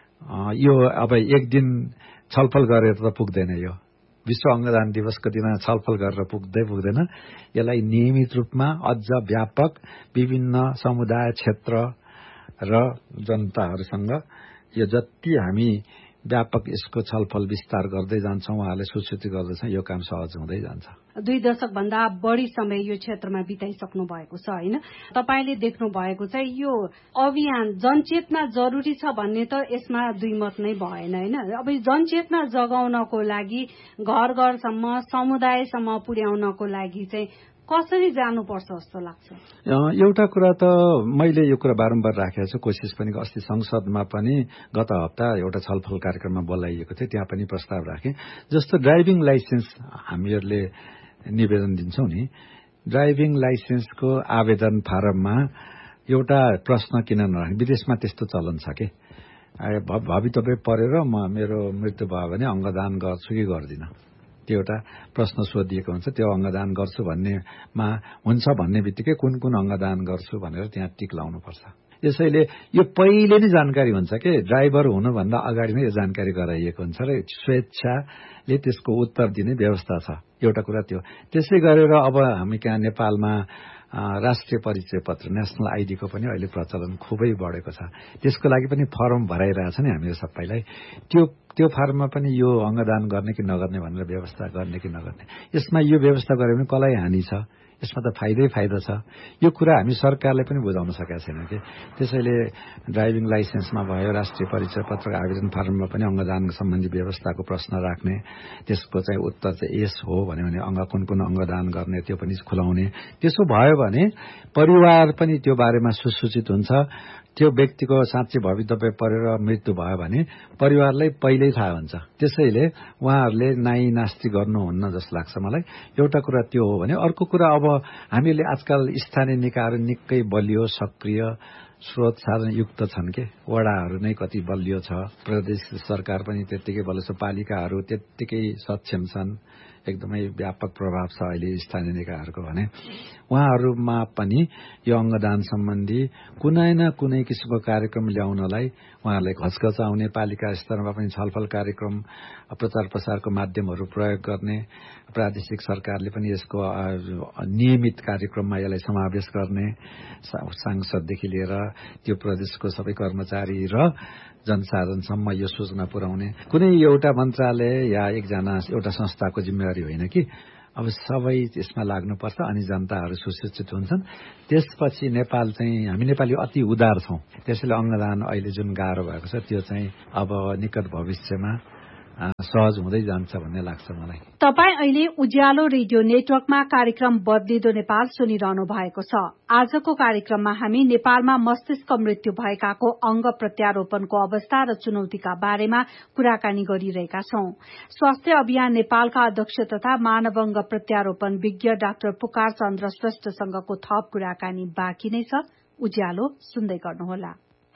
यो अब एक दिन छलफल गरेर त पुग्दैन। यो विश्व अङ्गदान दिवसको दिन छलफल गरेर पुग्दै पुग्दैन। यसलाई नियमित रूपमा अझ व्यापक विभिन्न समुदाय, क्षेत्र र जनताहरूसँग यो जति हामी व्यापक यसको छलफल विस्तार गर्दै जान्छौं, उहाँले सूचित गर्दैछौं, यो काम सहज हुँदै जान्छ। दुई दशक भन्दा बढी समय यो क्षेत्रमा बिताइसक्नु भएको छ, होइन? तपाईले देख्नु भएको चाहिँ यो अभियान जनचेतना जरुरी छ भन्ने त यसमा दुई मत नै भएन, होइन? अब जनचेतना जगाउनको लागि घर घरसम्म, समुदायसम्म पुर्याउनको लागि चाहिँ कसरी जानुपर्छ जस्तो लाग्छ? एउटा कुरा त मैले यो कुरा बारम्बार राखेको छु, कोसिस पनि अस्ति संसदमा पनि गत हप्ता एउटा छलफल कार्यक्रममा बोलाइएको थियो, त्यहाँ पनि प्रस्ताव राखेँ। जस्तो ड्राइभिङ लाइसेन्स हामीहरूले निवेदन दिन्छौं नि, ड्राइभिङ लाइसेन्सको आवेदन फारममा एउटा प्रश्न किन नराख्ने? विदेशमा त्यस्तो चलन छ के, भवितव्य परेर म मेरो मृत्यु भयो भने अङ्गदान गर्छु कि गर्दिन, त्यो एउटा प्रश्न सोधिएको हुन्छ। त्यो अङ्गदान गर्छु भन्नेमा हुन्छ भन्ने बित्तिकै कुन कुन अङ्गदान गर्छु भनेर त्यहाँ टिक लाउनुपर्छ। यसैले यो पहिले नै जानकारी हुन्छ के, ड्राइभर हुनुभन्दा अगाडि नै यो जानकारी गराइएको हुन्छ र स्वेच्छाले त्यसको उत्तर दिने व्यवस्था छ। एउटा कुरा त्यो। त्यसै गरेर अब हामी कहाँ नेपालमा राष्ट्रिय परिचय पत्र, नेशनल आइडीको पनि अहिले प्रचलन खुबै बढेको छ। त्यसको लागि पनि फर्म भराइरहेछ नि हामीहरू सबैलाई। त्यो त्यो फार्ममा पनि यो अङ्गदान गर्ने कि नगर्ने भनेर व्यवस्था गर्ने कि नगर्ने, यसमा यो व्यवस्था गरे भने कसलाई हानि छ? यसमा त फाइदै फाइदा छ। यो कुरा हामी सरकारले पनि बुझाउन सकेका छैन कि। त्यसैले ड्राइभिङ लाइसेन्समा भयो, राष्ट्रिय परिचय पत्रको आवेदन फार्ममा पनि अङ्गदान सम्बन्धी व्यवस्थाको प्रश्न राख्ने, त्यसको चाहिँ उत्तर चाहिँ यस हो भन्यो भने अङ्ग कुन कुन अङ्गदान गर्ने त्यो पनि खुलाउने। त्यसो भयो भने परिवार पनि त्यो बारेमा सुसूचित हुन्छ। त्यो व्यक्तिको साँच्चै भवितव्य परेर मृत्यु भयो भने परिवारलाई पहिल्यै थाहा हुन्छ। त्यसैले उहाँहरूले नाइ नास्ति गर्नुहुन्न जस्तो लाग्छ मलाई। एउटा कुरा त्यो हो भने अर्को कुरा, अब हामीले आजकल स्थानीय निकायहरू निकै बलियो, सक्रिय, स्रोत साधन युक्त छन् के। वडाहरू नै कति बलियो छ, प्रदेश सरकार पनि त्यत्तिकै बलियो छ, पालिकाहरू त्यत्तिकै सक्षम छन्, एकदमै व्यापक प्रभाव छ अहिले स्थानीय निकायहरूको भने उहाँहरूमा पनि यो अङ्गदान सम्बन्धी कुनै न कुनै किसिमको कार्यक्रम ल्याउनलाई उहाँहरूले घचघचाउने, पालिका स्तरमा पनि छलफल कार्यक्रम, प्रचार प्रसारको माध्यमहरू प्रयोग गर्ने, प्रादेशिक सरकारले पनि यसको नियमित कार्यक्रममा यसलाई समावेश गर्ने, सांसददेखि लिएर त्यो प्रदेशको सबै कर्मचारी र जनसाधारणसम्म यो सूचना पुर्याउने कुनै एउटा मन्त्रालय या एकजना एउटा संस्थाको जिम्मेवारी होइन कि अब सबै यसमा लाग्नुपर्छ अनि जनताहरू सुशिक्षित हुन्छन्। त्यसपछि नेपाल चाहिँ हामी नेपाली अति उदार छौं, त्यसैले अङ्गदान अहिले जुन गाह्रो भएको छ त्यो चाहिँ अब निकट भविष्यमा सहज हुँदै जान्छ भन्ने लाग्छ मलाई। तपाईँ अहिले उज्यालो रेडियो नेटवर्कमा कार्यक्रम बदलिदो नेपाल सुनिरहनु भएको छ। आजको कार्यक्रममा हामी नेपालमा मस्तिष्क मृत्यु भएकाको अंग प्रत्यारोपणको अवस्था र चुनौतीका बारेमा कुराकानी गरिरहेका छौं। स्वास्थ्य अभियान नेपालका अध्यक्ष तथा मानव अंग प्रत्यारोपण विज्ञ डाक्टर पुकार चन्द्र श्रेष्ठसँगको थप कुराकानी बाँकी नै छ। उज्यालो सुन्दै गर्नुहोला।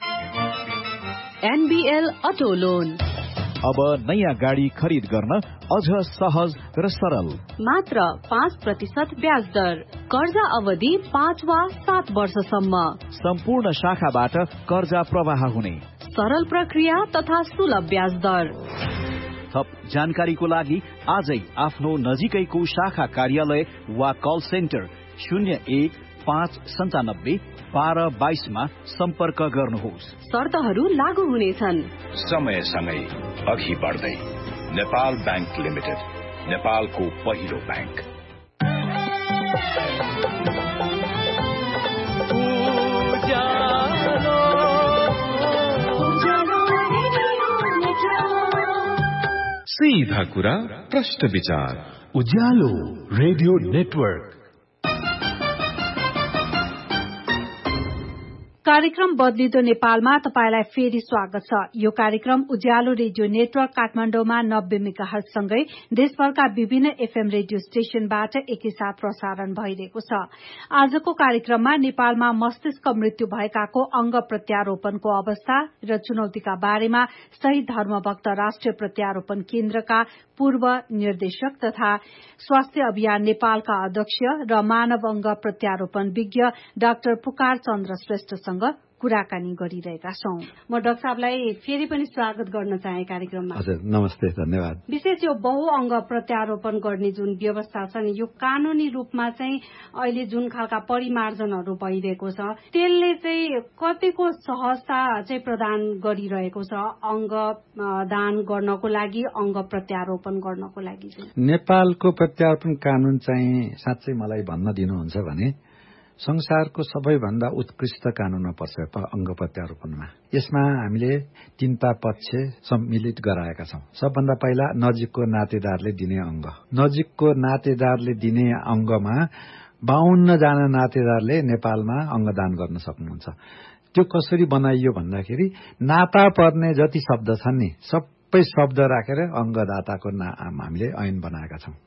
एनबीएल अटो लोन अब नयाँ गाडी खरिद गर्न अझ सहज र सरल, मात्र पाँच प्रतिशत ब्याज दर, कर्जा अवधि पाँच वा सात वर्षसम्म, सम्पूर्ण शाखाबाट कर्जा प्रवाह हुने, सरल प्रक्रिया तथा सुलभ ब्याज दर। थप जानकारीको लागि आजै आफ्नो नजिकैको शाखा कार्यालय वा कल सेन्टर शून्य एक पाँच सन्तानब्बे बाह्र बाइसमा सम्पर्क गर्नुहोस्। शर्तहरू लागू हुनेछन्। समयसँगै अघि बढ्दै नेपाल बैंक लिमिटेड, नेपालको पहिलो बैंक। सीधा कुरा, प्रश्न विचार, उज्यालो रेडियो नेटवर्क। कार्यक्रम बदलिदो नेपालमा तपाईलाई फेरि स्वागत छ। यो कार्यक्रम उज्यालो रेडियो नेटवर्क काठमाडौँमा नब्बे मेगाहर्जसँगै देशभरका विभिन्न एफएम रेडियो स्टेशनबाट एकैसाथ प्रसारण भइरहेको छ। आजको कार्यक्रममा नेपालमा मस्तिष्क मृत्यु भएकाको अंग प्रत्यारोपणको अवस्था र चुनौतीका बारेमा शहीद धर्मभक्त राष्ट्रिय प्रत्यारोपण केन्द्रका पूर्व निर्देशक तथा स्वास्थ्य अभियान नेपालका अध्यक्ष र मानव अंग प्रत्यारोपण विज्ञ डाक्टर पुकार चन्द्र श्रेष्ठसँग कुराकानी गरिरहेका छौं। म डाक्टर साहबलाई फेरि पनि स्वागत गर्न चाहे कार्यक्रममा। हजुर, नमस्ते, धन्यवाद। विशेष यो बहुअंग प्रत्यारोपण गर्ने जुन व्यवस्था छ नि, यो कानूनी रूपमा चाहिँ अहिले जुन खालका परिमार्जनहरू भइरहेको छ त्यसले चाहिँ कतिको सहजता चाहिँ प्रदान गरिरहेको छ अंग दान गर्नको लागि, अंग प्रत्यारोपण गर्नको लागि? नेपालको प्रत्यारोपण कानून चाहिँ साँच्चै मलाई भन्न दिनुहुन्छ भने संसारको सबैभन्दा उत्कृष्ट कानूनमा पर्छ अंग प्रत्यारोपणमा। यसमा हामीले तीनटा पक्ष सम्मिलित गराएका छौं। सबभन्दा पहिला नजिकको नातेदारले दिने अंग। नजिकको नातेदारले दिने अंगमा बाउन्न जना नातेदारले नेपालमा अंगदान गर्न सक्नुहुन्छ। त्यो कसरी बनाइयो भन्दाखेरि नाता पर्ने जति शब्द छन् नि सबै शब्द राखेर अंगदाताको नाम हामीले ऐन बनाएका छौं।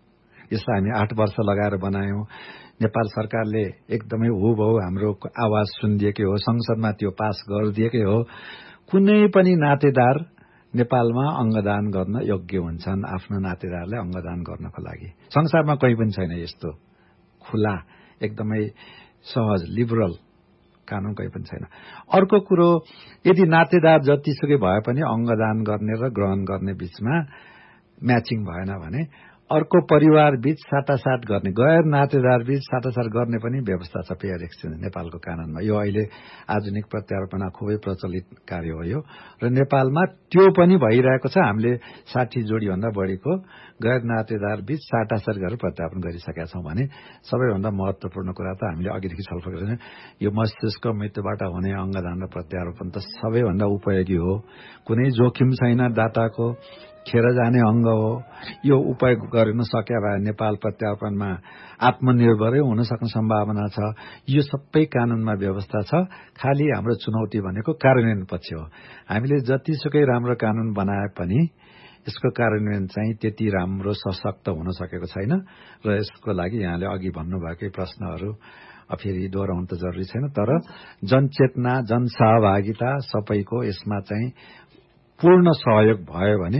यसलाई हामी आठ वर्ष लगाएर बनायौं। नेपाल सरकारले एकदमै हुबहु हाम्रो आवाज सुनिदिएकै हो, संसदमा त्यो पास गरिदिएकै हो। कुनै पनि नातेदार नेपालमा अंगदान गर्न योग्य हुन्छन्, आफ्नो नातेदारले अंगदान गर्नको लागि। संसारमा कहीँ पनि छैन यस्तो खुला, एकदमै सहज, लिबरल कानून कहीँ पनि छैन। अर्को कुरो, यदि नातेदार जतिसुकै भए पनि अंगदान गर्ने र ग्रहण गर्ने बीचमा म्याचिङ भएन भने अर्को परिवार बीच साटासाट गर्ने, गैर नातेदार बीच साटासाट गर्ने पनि व्यवस्था छ पेयर एक्सचेन्ज नेपालको कानूनमा। यो अहिले आधुनिक प्रत्यारोपणमा खुबै प्रचलित कार्य हो यो, र नेपालमा त्यो पनि भइरहेको छ। हामीले साठी जोडी भन्दा बढीको गैर नातेदार बीच साटासाट गरेर प्रत्यारोपण गरिसकेका छौं भने सबैभन्दा महत्वपूर्ण कुरा त हामीले अघिदेखि छलफल गरेर यो मस्तिष्क मृत्युबाट हुने अंगदान र प्रत्यारोपण त सबैभन्दा उपयोगी हो। कुनै जोखिम छैन, डाटाको खेर जाने अंग हो। यो उपयोग गर्न सके भए नेपाल प्रत्यारोपणमा आत्मनिर्भरै हुन सक्ने सम्भावना छ। यो सबै कानूनमा व्यवस्था छ। खाली हाम्रो चुनौती भनेको कार्यान्वयन पक्ष हो। हामीले जतिसुकै राम्रो कानून बनाए पनि यसको कार्यान्वयन चाहिँ त्यति राम्रो सशक्त हुन सकेको छैन, र यसको लागि यहाँले अघि भन्नुभएकै प्रश्नहरू फेरि दोहोऱ्याउनु त जरुरी छैन, तर जनचेतना, जनसहभागिता सबैको यसमा चाहिँ पूर्ण सहयोग भयो भने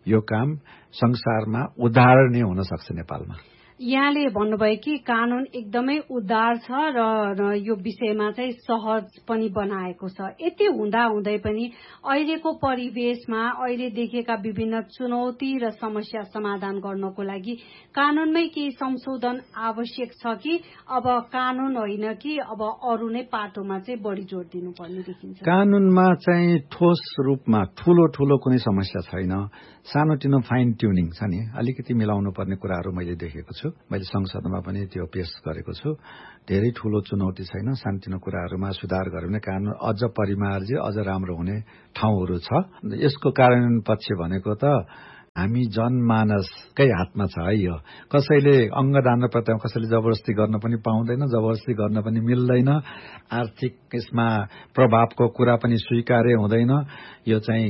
यो काम संसारमा उदाहरणीय हुन सक्छ नेपालमा। यहाँले भन्नुभयो कि कानून एकदमै उदार छ र यो विषयमा चाहिँ सहज पनि बनाएको छ। यति हुँदा हुँदै पनि अहिलेको परिवेशमा अहिले देखेका विभिन्न चुनौती र समस्या समाधान गर्नको लागि कानूनमै केही संशोधन आवश्यक छ कि अब कानून होइन कि अब अरू नै पाटोमा चाहिँ बढी जोड दिनुपर्ने देखिन्छ? कानूनमा चाहिँ ठोस रूपमा ठूलो ठूलो कुनै समस्या छैन। सानोतिनो फाइन ट्युनिङ छ नि, अलिकति मिलाउनु पर्ने कुराहरू मैले देखेको छु। मैले संसदमा पनि त्यो पेश गरेको छु। धेरै ठूलो चुनौती छैन, सानोतिनो कुराहरूमा सुधार गर्यो भने कानून अझ परिमार्जित अझ राम्रो हुने ठाउँहरू छ। यसको कार्यान्वयन पक्ष भनेको त हामी जनमानसकै हातमा छ है। यो कसैले अंगदान प्रत्यारोपण कसैले जबरजस्ती गर्न पनि पाउँदैन, जबरजस्ती गर्न पनि मिल्दैन। आर्थिक यसमा प्रभावको कुरा पनि स्वीकार्य हुँदैन। यो चाहिँ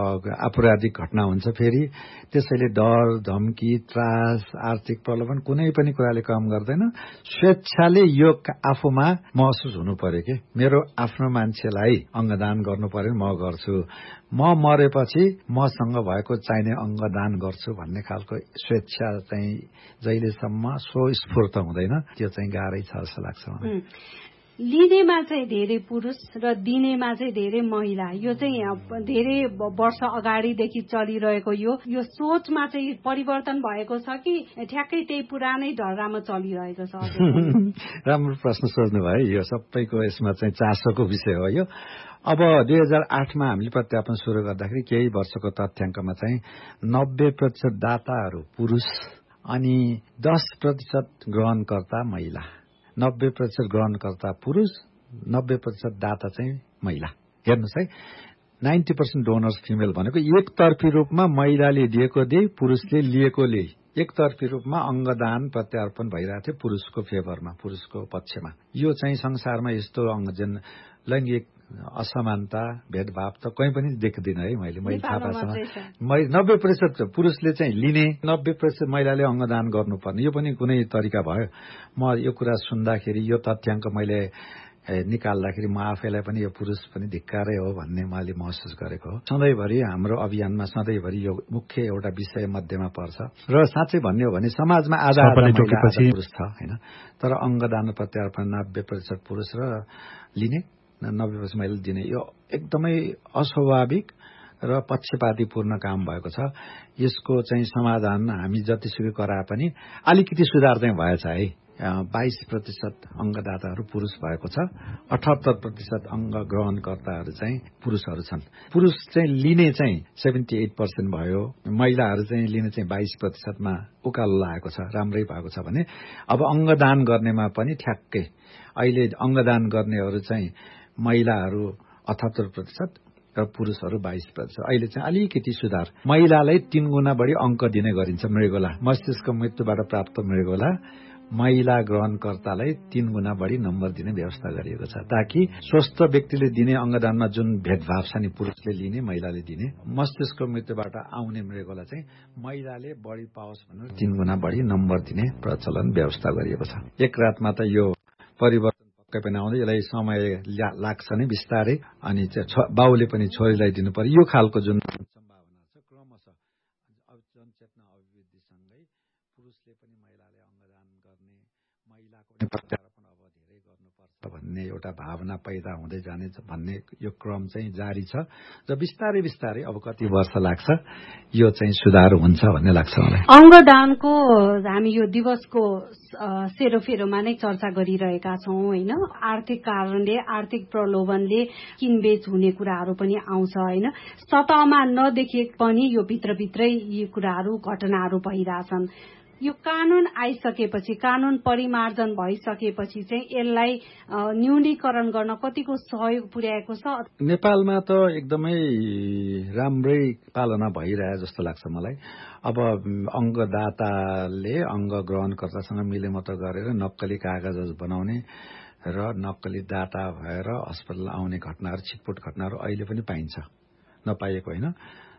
आपराधिक घटना हुन्छ। फेरि त्यसैले डर, धम्की, त्रास, आर्थिक प्रलोभन कुनै पनि कुराले काम गर्दैन। स्वेच्छाले यो आफूमा महसुस हुनु पर्यो कि मेरो आफ्नो मान्छेलाई अंगदान गर्नु पर्यो, म गर्छु। म मरेपछि मसँग भएको चाहिने अंगदान गर्छु भन्ने खालको स्वेच्छा चाहिँ जहिलेसम्म स्वस्फूर्त हुँदैन त्यो चाहिँ गाह्रै छ जस्तो लाग्छ मलाई। लिनेमा चाहिँ धेरै पुरुष र दिनेमा चाहिँ धेरै महिला, यो चाहिँ धेरै वर्ष अगाडिदेखि चलिरहेको यो यो सोचमा चाहिँ परिवर्तन भएको छ कि ठ्याक्कै त्यही पुरानै ढर्रामा चलिरहेको छ? राम्रो प्रश्न सोध्नु भयो। यो सबैको यसमा चाहिँ चासोको विषय हो। यो अब दुई हजार आठमा हामीले प्रत्यापन सुरु गर्दाखेरि केही वर्षको तथ्याङ्कमा चाहिँ नब्बे प्रतिशत दाताहरू पुरुष अनि दस प्रतिशत ग्रहणकर्ता महिला। नब्बे प्रतिशत ग्रहणकर्ता पुरुष, नब्बे प्रतिशत दाता चाहिँ महिला। हेर्नुहोस् है, नाइन्टी पर्सेन्ट डोनर्स फिमेल भनेको एकतर्फी रूपमा महिलाले दिएको दिए, पुरुषले लिएको लिए। एकतर्फी रूपमा अंगदान प्रत्यारोपण भइरहेको थियो पुरुषको फेभरमा, पुरुषको पक्षमा। यो चाहिँ संसारमा यस्तो अंगजन लैंगिक असमानता भेदभाव त कहीँ पनि देख्दिन है मैले मैले थाहा पाएसम्म। नब्बे प्रतिशत पुरुषले चाहिँ लिने, नब्बे प्रतिशत महिलाले अंगदान गर्नुपर्ने, यो पनि कुनै तरिका भयो? म यो कुरा सुन्दाखेरि यो तथ्याङ्क मैले निकाल्दाखेरि म आफैलाई पनि यो पुरुष पनि धिक्कारै हो भन्ने मैले महसुस गरेको हो। सधैँभरि हाम्रो अभियानमा सधैँभरि यो मुख्य एउटा विषय मध्येमा पर्छ र साँच्चै भन्ने हो भने समाजमा आधा आधा पुरुष छ होइन, तर अंगदान प्रत्यारोपण नब्बे प्रतिशत पुरुष र लिने नब्बे प्रतिशत महिलाले दिने, यो एकदमै अस्वाभाविक र पक्षपातीपूर्ण काम भएको छ। यसको चाहिँ समाधान हामी जतिसुकै गराए पनि अलिकति सुधार चाहिँ भएछ है। बाइस प्रतिशत अंगदाताहरू पुरुष भएको छ, अठहत्तर प्रतिशत अंग ग्रहणकर्ताहरू चाहिँ पुरुषहरू छन्। पुरुष चाहिँ लिने चाहिँ सेभेन्टी एट पर्सेन्ट भयो, महिलाहरू चाहिँ लिने चाहिँ बाइस प्रतिशतमा उकालो लागेको छ। राम्रै भएको छ भने अब अंगदान गर्नेमा पनि ठ्याक्कै अहिले अंगदान गर्नेहरू चाहिँ महिलाहरू अठहत्तर प्रतिशत र पुरुषहरू बाइस प्रतिशत। अहिले चाहिँ अलिकति सुधार। महिलालाई तीन गुणा बढी अंक दिने गरिन्छ मृगोला, मस्तिष्क मृत्युबाट प्राप्त मृगोला महिला ग्रहणकर्तालाई तीन गुणा बढी नम्बर दिने व्यवस्था गरिएको छ, ताकि स्वस्थ व्यक्तिले दिने अंगदानमा जुन भेदभाव छ नि, पुरुषले लिने महिलाले दिने, मस्तिष्क मृत्युबाट आउने मृगोला चाहिँ महिलाले बढी पाओस् भनेर तीन गुणा बढी नम्बर दिने प्रचलन व्यवस्था गरिएको छ। एक रातमा त यो परिवर्तन पक्कै पनि आउँदै, यसलाई समय लाग्छ नै बिस्तारै। अनि बाउले पनि छोरीलाई दिनु पर्यो। यो खालको जुन सम्भावना छ क्रमशः जनचेतना अभिवृद्धिसँगै पुरुषले पनि महिलाले अंगदान गर्ने, महिलाको पनि प्रत्यारोपण अब धेरै गर्नुपर्छ भन्ने एउटा भावना पैदा हुँदै जाने भन्ने यो क्रम चाहिँ जारी छ र बिस्तारै बिस्तारै अब कति वर्ष लाग्छ यो चाहिँ सुधार हुन्छ भन्ने लाग्छ मलाई। अंगदानको हामी यो दिवसको सेरोफेरोमा नै चर्चा गरिरहेका छौं होइन। आर्थिक कारणले, आर्थिक प्रलोभनले किनबेच हुने कुराहरू पनि आउँछ होइन। सतहमा नदेखिए पनि यो भित्रभित्रै यी कुराहरू घटनाहरू भइरहेछन्। यो कानून आइसकेपछि, कानून परिमार्जन भइसकेपछि चाहिँ यसलाई न्यूनीकरण गर्न कतिको सहयोग पुर्याएको छ? नेपालमा त एकदमै राम्रै पालना भइरहे जस्तो लाग्छ मलाई। अब अंगदाताले अंग ग्रहणकर्तासँग मिलेमत गरेर नक्कली कागज बनाउने र नक्कली दाता भएर अस्पताल आउने घटनाहरू, छिटपुट घटनाहरू अहिले पनि पाइन्छ, नपाइएको होइन।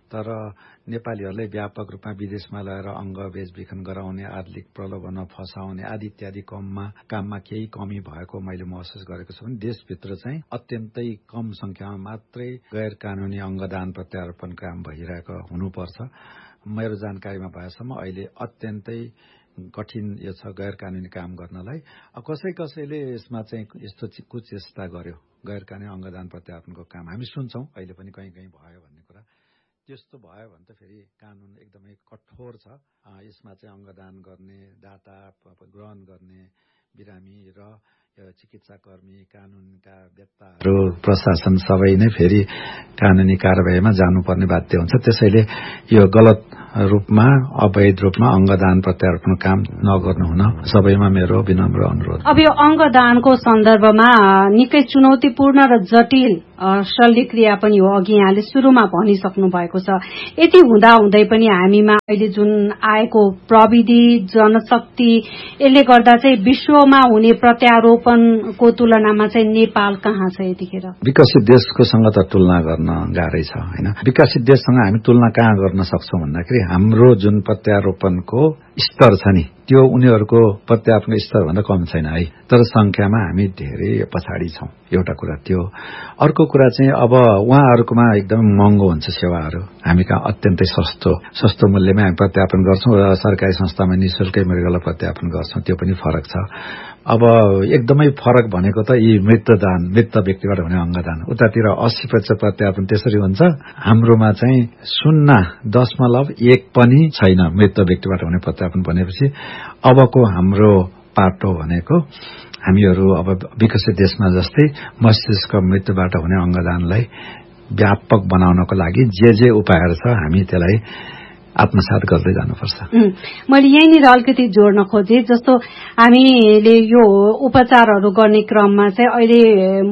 तर नेपालीहरूलाई व्यापक रूपमा विदेशमा लगेर अङ्ग बेचबिखन गराउने, आर्थिक प्रलोभनमा फसाउने आदि इत्यादि कममा काममा केही कमी भएको मैले महसुस गरेको छु भने देशभित्र चाहिँ अत्यन्तै कम संख्यामा मात्रै गैर कानूनी अङ्गदान प्रत्यारोपण काम भइरहेको हुनुपर्छ। मेरो जानकारीमा भएसम्म अहिले अत्यन्तै कठिन यो छ गैर कानूनी काम गर्नलाई। कसै कसैले यसमा चाहिँ यस्तो कुचेष्टा गर्यो, गैर कानूनी अङ्गदान प्रत्यारोपणको काम हामी सुन्छौं अहिले पनि कहीँ कहीँ भयो भन्ने कुरा। त्यस्तो भयो भने त फेरि कानून एकदमै कठोर छ। यसमा चाहिँ अङ्गदान गर्ने, डाटा ग्रहण गर्ने बिरामी र चिकित्सा कर्मी, कानूनका व्यक्तिहरू, प्रशासन सबै नै फेरि कानूनी कारबाहीमा जानुपर्ने बाध्य हुन्छ। त्यसैले यो गलत रूपमा अवैध रूपमा अङ्गदान प्रत्यारोपण काम नगर्नु हुन सबैमा मेरो विनम्र अनुरोध। अब यो अङ्गदानको सन्दर्भमा निकै चुनौतीपूर्ण र जटिल शल्यक्रिया पनि हो, अघि यहाँले सुरुमा भनिसक्नु भएको छ। यति हुँदा हुँदै पनि हामीमा अहिले जुन आएको प्रविधि, जनशक्ति, यसले गर्दा चाहिँ विश्वमा हुने प्रत्यारोपणको तुलनामा चाहिँ नेपाल कहाँ छ यतिखेर? विकसित देशको सँग त तुलना गर्न गाह्रै छ हैन। विकसित देशसँग हामी तुलना कहाँ गर्न सक्छौं भन्दाखेरि हाम्रो जुन प्रत्यारोपणको स्तर छ नि त्यो उनीहरूको प्रत्यारोपणको स्तर भन्दा कम छैन है, तर संख्यामा हामी धेरै पछाडि छौं। एउटा कुरा त्यो। अर्को कुरा चाहिँ अब उहाँहरूकोमा एकदम महँगो हुन्छ सेवाहरू, हामी कहाँ अत्यन्तै सस्तो सस्तो मूल्यमा हामी प्रत्यारोपण गर्छौं र सरकारी संस्थामा निशुल्कै मृगौला प्रत्यारोपण गर्छौं, त्यो पनि फरक छ। अब एकदमै फरक भनेको त यी मृतदान, मृत व्यक्तिबाट हुने अङ्गदान, उतातिर अस्सी प्रतिशत प्रत्यारोपण त्यसरी हुन्छ, हाम्रोमा चाहिँ शून्य दशमलव एक पनि छैन मृत व्यक्तिबाट हुने प्रत्यारोपण भनेपछि अबको हाम्रो पाटो भनेको हामीहरू अब विकसित देशमा जस्तै मस्तिष्क मृत्युबाट हुने अङ्गदानलाई व्यापक बनाउनको लागि जे जे उपायहरू छ हामी त्यसलाई आत्मसात गर्दै जानुपर्छ। मैले यहीँनिर अलिकति जोड्न खोजेँ, जस्तो हामीले यो उपचारहरू गर्ने क्रममा चाहिँ अहिले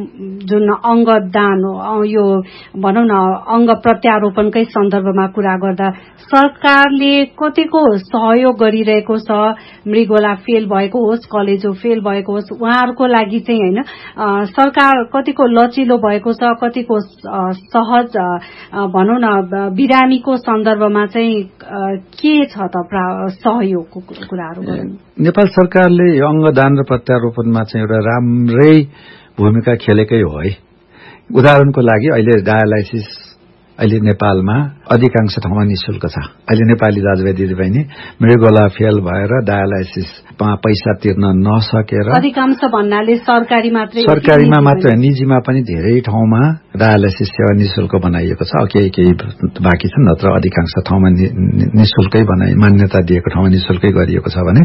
जुन अङ्गदान यो भनौँ न अङ्ग प्रत्यारोपणकै सन्दर्भमा कुरा गर्दा सरकारले कतिको सहयोग गरिरहेको छ? मृगौला फेल भएको होस्, कलेजो फेल भएको होस्, उहाँहरूको लागि चाहिँ होइन सरकार कतिको लचिलो भएको छ, कतिको सहज भनौँ न बिरामीको सन्दर्भमा चाहिँ के छ त सहयोगको कुराहरू? नेपाल सरकारले अङ्गदान र प्रत्यारोपणमा चाहिँ एउटा राम्रै भूमिका खेलेकै हो है। उदाहरणको लागि अहिले डायलाइसिस अहिले नेपालमा अधिकांश ठाउँमा निशुल्क छ। अहिले नेपाली दाजुभाइ दिदीबहिनी मृगौला फेल भएर डायलाइसिसमा पैसा तिर्न नसकेर, अधिकांश भन्नाले सरकारी मात्रै सरकारीमा मात्र निजीमा पनि धेरै ठाउँमा डायलाइसिस सेवा निशुल्क बनाइएको छ। केही केही बाँकी छ, नत्र अधिकांश ठाउँमा निशुल्कै बनाइ मान्यता दिएको ठाउँमा निशुल्कै गरिएको छ भने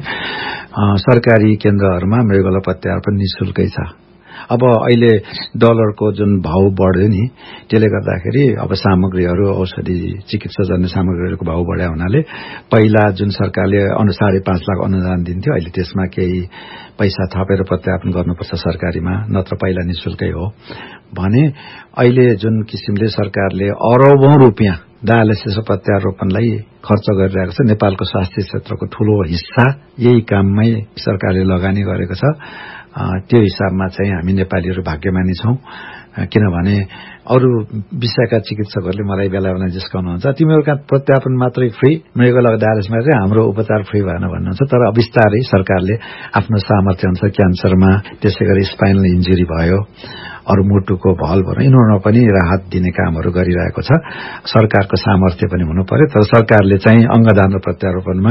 सरकारी केन्द्रहरूमा मृगौला प्रत्यारोपण निशुल्कै छ। अब अहिले डलरको जुन भाव बढ्यो नि त्यसले गर्दाखेरि अब सामग्रीहरू, औषधि, चिकित्साजन्य सामग्रीहरूको भाव बढ्या हुनाले पहिला जुन सरकारले साढे पाँच लाख अनुदान दिन्थ्यो अहिले त्यसमा केही पैसा थपेर प्रत्यारोपण गर्नुपर्छ सरकारीमा, नत्र पहिला निशुल्कै हो भने अहिले जुन किसिमले सरकारले अरबौं रुपियाँ डायलाइसिस प्रत्यारोपणलाई खर्च गरिरहेको छ, नेपालको स्वास्थ्य क्षेत्रको ठूलो हिस्सा यही काममै सरकारले लगानी गरेको छ। त्यो हिसाबमा चाहिँ हामी नेपालीहरू भाग्यमानी छौं, किनभने अरू विषयका चिकित्सकहरूले मलाई बेला बेला जिस्काउनुहुन्छ, तिमीहरूका प्रत्यारोपण मात्रै फ्री, मृगौला डायलाइसिस मात्रै, हाम्रो उपचार फ्री भएन भन्नुहुन्छ। तर बिस्तारै सरकारले आफ्नो सामर्थ्य अनुसार क्यान्सरमा, त्यसै गरी स्पाइनल इन्जुरी भयो, अरू मुटुको भल भएर यिनीहरूमा पनि राहत दिने कामहरू गरिरहेको छ। सरकारको सामर्थ्य पनि हुनु पर्यो, तर सरकारले चाहिँ अङ्गदान र प्रत्यारोपणमा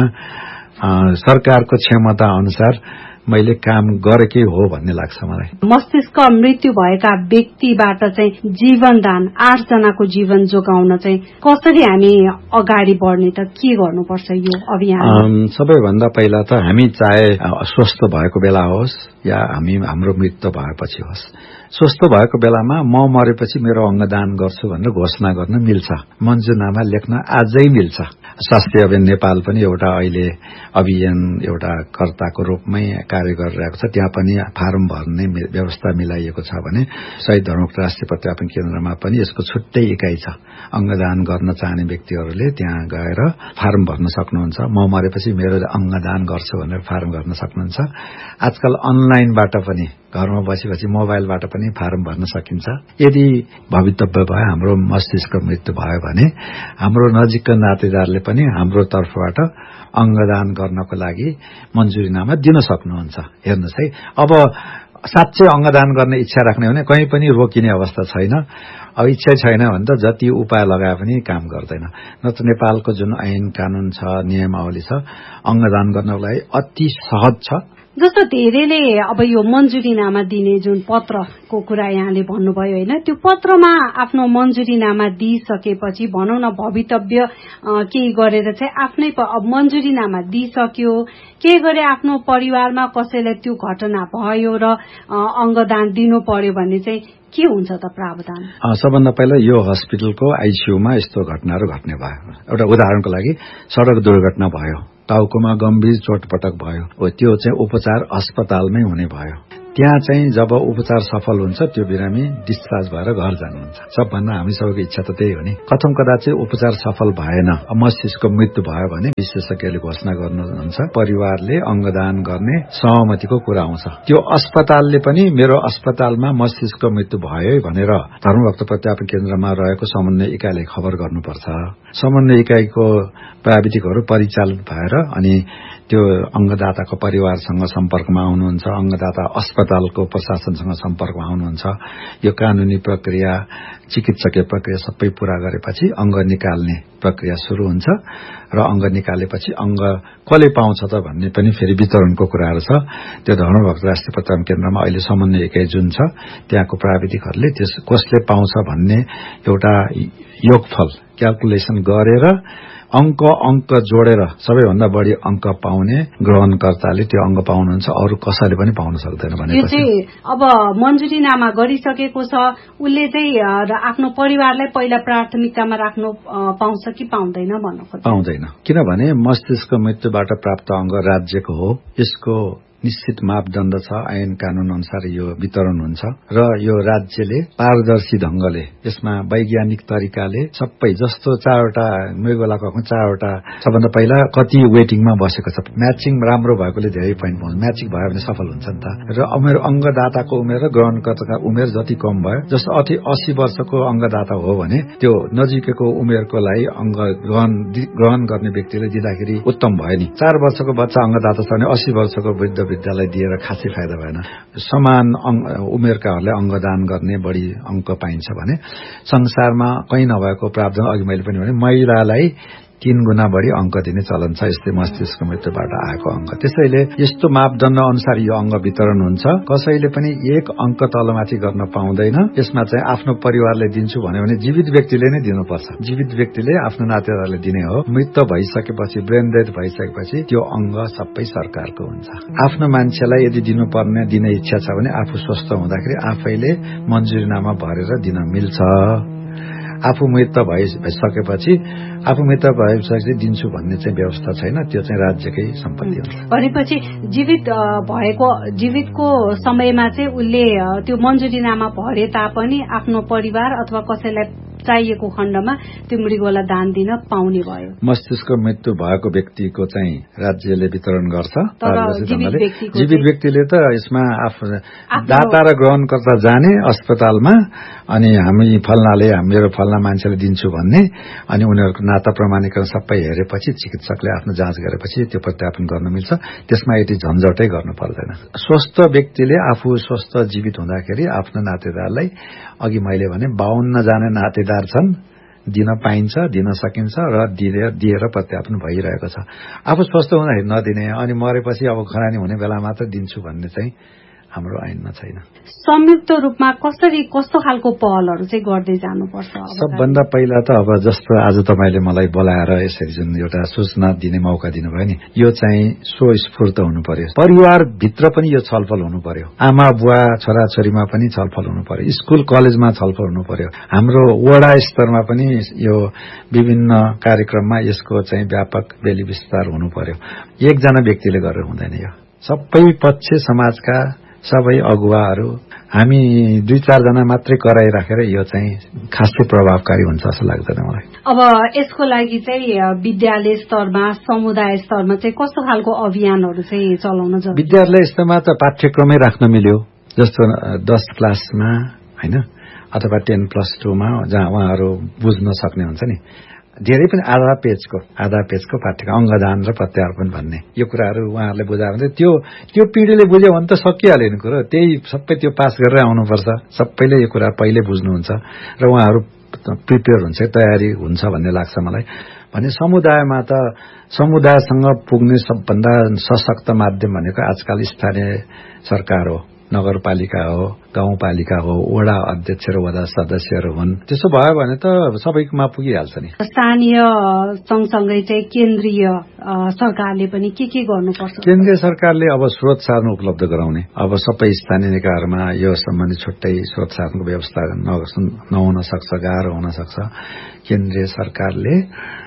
सरकारको क्षमता अनुसार मैले काम गरेकै हो भन्ने लाग्छ मलाई। मस्तिष्क मृत्यु भएका व्यक्तिबाट चाहिँ जीवनदान, आठ जनाको जीवन जोगाउन चाहिँ कसरी हामी अगाडि बढ्ने त के गर्नुपर्छ यो अभियान? सबैभन्दा पहिला त हामी चाहे स्वस्थ भएको बेला होस् या हामी हाम्रो मृत्यु भएपछि होस्, स्वस्थ भएको बेलामा म मरेपछि मेरो अङ्गदान गर्छु भनेर घोषणा गर्न मिल्छ, मञ्जुरनामा लेख्न आजै मिल्छ। स्वास्थ्य अभियान नेपाल पनि एउटा अहिले अभियान एउटा कर्ताको रूपमै कार्य गरिरहेको छ। त्यहाँ पनि फारम भर्ने व्यवस्था मिलाइएको छ भने शहीद धर्मकोट राष्ट्रिय प्रत्यारोपण केन्द्रमा पनि यसको छुट्टै इकाइ छ। अङ्गदान गर्न चाहने व्यक्तिहरूले त्यहाँ गएर फारम भर्न सक्नुहुन्छ। म मरेपछि मेरो अङ्गदान गर्छु भनेर फारम भर्न सक्नुहुन्छ। आजकल अनलाइनबाट पनि घरमा बसी बसी मोबाइलबाट पनि फारम भर्न सकिन्छ। यदि भवितव्य भयो हाम्रो मस्तिष्क मृत्यु भयो भने हाम्रो नजिकका नातेदारले पनि हाम्रो तर्फबाट अंगदान गर्नको लागि मन्जुरीनामा दिन सक्नुहुन्छ। हेर्नुहोस् है, अब साँच्चै अंगदान गर्ने इच्छा राख्ने भने कहीँ पनि रोकिने अवस्था छैन। अब इच्छा छैन भने त जति उपाय लगाए पनि काम गर्दैन। नत्र नेपालको जुन ऐन कानून छ, नियमावली छ, अंगदान गर्नको लागि अति सहज छ। जस्तो धेरैले अब यो मन्जुरीनामा दिने जुन पत्रको कुरा यहाँले भन्नुभयो होइन, त्यो पत्रमा आफ्नो मन्जुरीनामा दिइसकेपछि भनौँ न भवितव्य केही गरेर चाहिँ आफ्नै मन्जुरीनामा दिइसक्यो, के गरे आफ्नो परिवारमा कसैलाई त्यो घटना भयो र अंगदान दिनु पर्यो भने चाहिँ के हुन्छ त प्रावधान? सबभन्दा पहिला यो हस्पिटलको आइसियूमा यस्तो घटनाहरू घट्ने भयो। एउटा उदाहरणको लागि सड़क दुर्घटना भयो, टाउकोमा गम्भीर चोटपटक भयो, त्यो चाहिँ उपचार अस्पतालमै हुने भयो। त्यहाँ चाहिँ जब उपचार सफल हुन्छ त्यो बिरामी डिस्चार्ज भएर घर जानुहुन्छ। सबभन्दा हामी सबैको इच्छा त त्यही हो नि। कथम कदा चाहिँ उपचार सफल भएन, मस्तिष्कको मृत्यु भयो भने विशेषज्ञले घोषणा गर्नुहुन्छ, परिवारले अंगदान गर्ने सहमतिको कुरा आउँछ। त्यो अस्पतालले पनि मेरो अस्पतालमा मस्तिष्कको मृत्यु भयो भनेर धर्मभक्त प्रत्यापन केन्द्रमा रहेको समन्वय इकाइले खबर गर्नुपर्छ। समन्वय इकाइको प्राविधिकहरू परिचालित भएर अनि त्यो अंगदाताको परिवारसँग सम्पर्कमा आउनुहुन्छ, अंगदाता अस्पतालको प्रशासनसँग सम्पर्कमा आउनुहुन्छ। यो कानूनी प्रक्रिया, चिकित्सकीय प्रक्रिया सबै पूरा गरेपछि अंग निकाल्ने प्रक्रिया शुरू हुन्छ र अंग निकालेपछि अंग कसले पाउँछ त भन्ने पनि फेरि वितरणको कुराहरू छ। त्यो धर्मभक्त राष्ट्रिय प्रत्यापन केन्द्रमा अहिले समन्वय इकाइ जुन छ त्यहाँको प्राविधिकहरूले त्यस कसले पाउँछ भन्ने एउटा योगफल क्याल्कुलेसन गरेर अंक अंक जोडेर सबैभन्दा बढी अंक पाउने ग्रहणकर्ताले त्यो अंग पाउनुहुन्छ, अरू कसैले पनि पाउन सक्दैन भनेपछि अब मन्जुरीनामा गरिसकेको छ उसले चाहिँ आफ्नो परिवारलाई पहिला प्राथमिकतामा राख्नु पाउँछ कि पाउँदैन भन्नु खोज्छ? पाउँदैन, किनभने मस्तिष्क मृत्युबाट प्राप्त अंग राज्यको हो। यसको निश्चित मापदण्ड छ, ऐन कानून अनुसार यो वितरण हुन्छ र यो राज्यले पारदर्शी ढंगले यसमा वैज्ञानिक तरिकाले सबै जस्तो चारवटा मृगोलाको चारवटा सबभन्दा पहिला कति वेटिङमा बसेको छ, म्याचिङ राम्रो भएकोले धेरै पोइन्ट पाउँछ। म्याचिङ भयो भने सफल हुन्छ नि त। र उमेर अंगदाताको उमेर र ग्रहणकर्ताको उमेर जति कम भयो, जस्तो अति अस्सी वर्षको अंगदाता हो भने त्यो नजिकैको उमेरको लागि अंग ग्रहण ग्रहण गर्ने व्यक्तिले दिँदाखेरि उत्तम भयो नि। चार वर्षको बच्चा अंगदाता छ भने अस्सी वर्षको वृद्ध विद्यालय दिएर खासै फाइदा भएन। समान उमेरकाहरूले अंगदान गर्ने बढी अंक पाइन्छ भने संसारमा कहीँ नभएको प्रावधान अघि मैले पनि भने महिलालाई तीन गुणा बढी अंक दिने चलन छ, यस्तै मस्तिष्क मृत्युबाट आएको अंक। त्यसैले यस्तो मापदण्ड अनुसार यो अंग वितरण हुन्छ। कसैले पनि एक अंक तलमाथि गर्न पाउँदैन। यसमा चाहिँ आफ्नो परिवारले दिन्छु भन्यो भने जीवित व्यक्तिले नै दिनुपर्छ। जीवित व्यक्तिले आफ्नो नातेदारले दिने हो। मृत्यु भइसकेपछि, ब्रेन डेथ भइसकेपछि त्यो अंग सबै सरकारको हुन्छ। आफ्नो मान्छेलाई यदि दिनुपर्ने दिने इच्छा छ भने आफू स्वस्थ हुँदाखेरि आफैले मन्जुरीनामा भरेर दिन मिल्छ। आफू मृत्यु भइसकेपछि आफू मृत्यु भइसकेपछि दिन्छु भन्ने चाहिँ व्यवस्था छैन, त्यो चाहिँ राज्यकै सम्पत्ति हो। भनेपछि जीवित भएको जीवितको समयमा चाहिँ उसले त्यो मन्जुरीनामा भरे तापनि आफ्नो परिवार अथवा कसैलाई चाहिएको खण्डमा त्यो मृगोला दान दिन पाउने भयो। मस्तिष्क मृत्यु भएको व्यक्तिको चाहिँ राज्यले वितरण गर्छ। जीवित व्यक्तिले त यसमा आफ्नो दाता र ग्रहणकर्ता जाने अस्पतालमा अनि हामी फल्नाले मेरो फल्ना मान्छेले दिन्छु भन्ने अनि उनीहरूको नाता प्रमाणीकरण सबै हेरेपछि चिकित्सकले आफ्नो जाँच गरेपछि त्यो प्रत्यापन गर्न मिल्छ। त्यसमा यति झन्झटै गर्नु पर्दैन। स्वस्थ व्यक्तिले आफू स्वस्थ जीवित हुँदाखेरि आफ्नो नातेदारलाई अघि मैले भने बाहन्न जना नातेदार छन्, दिन पाइन्छ, दिन सकिन्छ र दिएर प्रत्यापन भइरहेको छ। आफू स्वस्थ हुँदाखेरि नदिने अनि मरेपछि अब खरानी हुने बेला मात्र दिन्छु भन्ने चाहिँ हाम्रो ऐनमा छैन। संयुक्त रूपमा कसरी कस्तो खालको पहलहरू चाहिँ गर्दै जानुपर्छ? सबभन्दा पहिला त अब जस्तो आज तपाईले मलाई बोलाएर यसरी जुन एउटा सूचना दिने मौका दिनुभयो नि, यो चाहिँ स्वस्फूर्त हुनु पर्यो। परिवार भित्र पनि यो छलफल हुनु पर्यो। आमा बुवा छोराछोरीमा पनि छलफल हुनु पर्यो। स्कुल कलेजमा छलफल हुनु पर्यो। हाम्रो वडा स्तरमा पनि यो विभिन्न कार्यक्रममा यसको चाहिँ व्यापक बेली विस्तार हुनु पर्यो। एकजना व्यक्तिले गरेर हुँदैन। यो सबै पक्ष समाजका सबै अगुवाहरू हामी दुई चारजना मात्रै कराइराखेर यो चाहिँ खासै प्रभावकारी हुन्छ जस्तो लाग्दैन मलाई। अब यसको लागि चाहिँ विद्यालय स्तरमा, समुदाय स्तरमा चाहिँ कस्तो खालको अभियानहरू चाहिँ चलाउन जरुरी? विद्यालय स्तरमा त पाठ्यक्रमै राख्न मिल्यो। जस्तो दस क्लासमा होइन अथवा टेन प्लस टूमा जहाँ उहाँहरू बुझ्न सक्ने हुन्छ नि, धेरै पनि आधा पेजको आधा पेजको पाठ्यक्रम अङ्गदान र प्रत्यारोपण भन्ने यो कुराहरू उहाँहरूले बुझायो भने त्यो त्यो पिँढीले बुझ्यो भने त सकिहाल्यो नि कुरो। त्यही सबै त्यो पास गरेर आउनुपर्छ, सबैले यो कुरा पहिले बुझ्नुहुन्छ र उहाँहरू प्रिपेयर हुन्छ, तयारी हुन्छ भन्ने लाग्छ मलाई। भने समुदायमा त समुदायसँग पुग्ने सबभन्दा सशक्त माध्यम भनेको आजकल स्थानीय सरकार हो, नगरपालिका हो, गाउँपालिका हो, वडा अध्यक्ष र वडा सदस्यहरू हुन्। त्यसो भयो भने त सबैकोमा पुगिहाल्छ नि। स्थानीय सँगसँगै चाहिँ केन्द्रीय सरकारले पनि के के गर्नुपर्छ? केन्द्रीय सरकारले अब स्रोत साधन उपलब्ध गराउने, अब सबै स्थानीय निकायहरूमा यो सम्बन्धी छुट्टै स्रोत साधनको व्यवस्था नहुन सक्छ, गाह्रो हुन सक्छ। केन्द्रीय सरकारले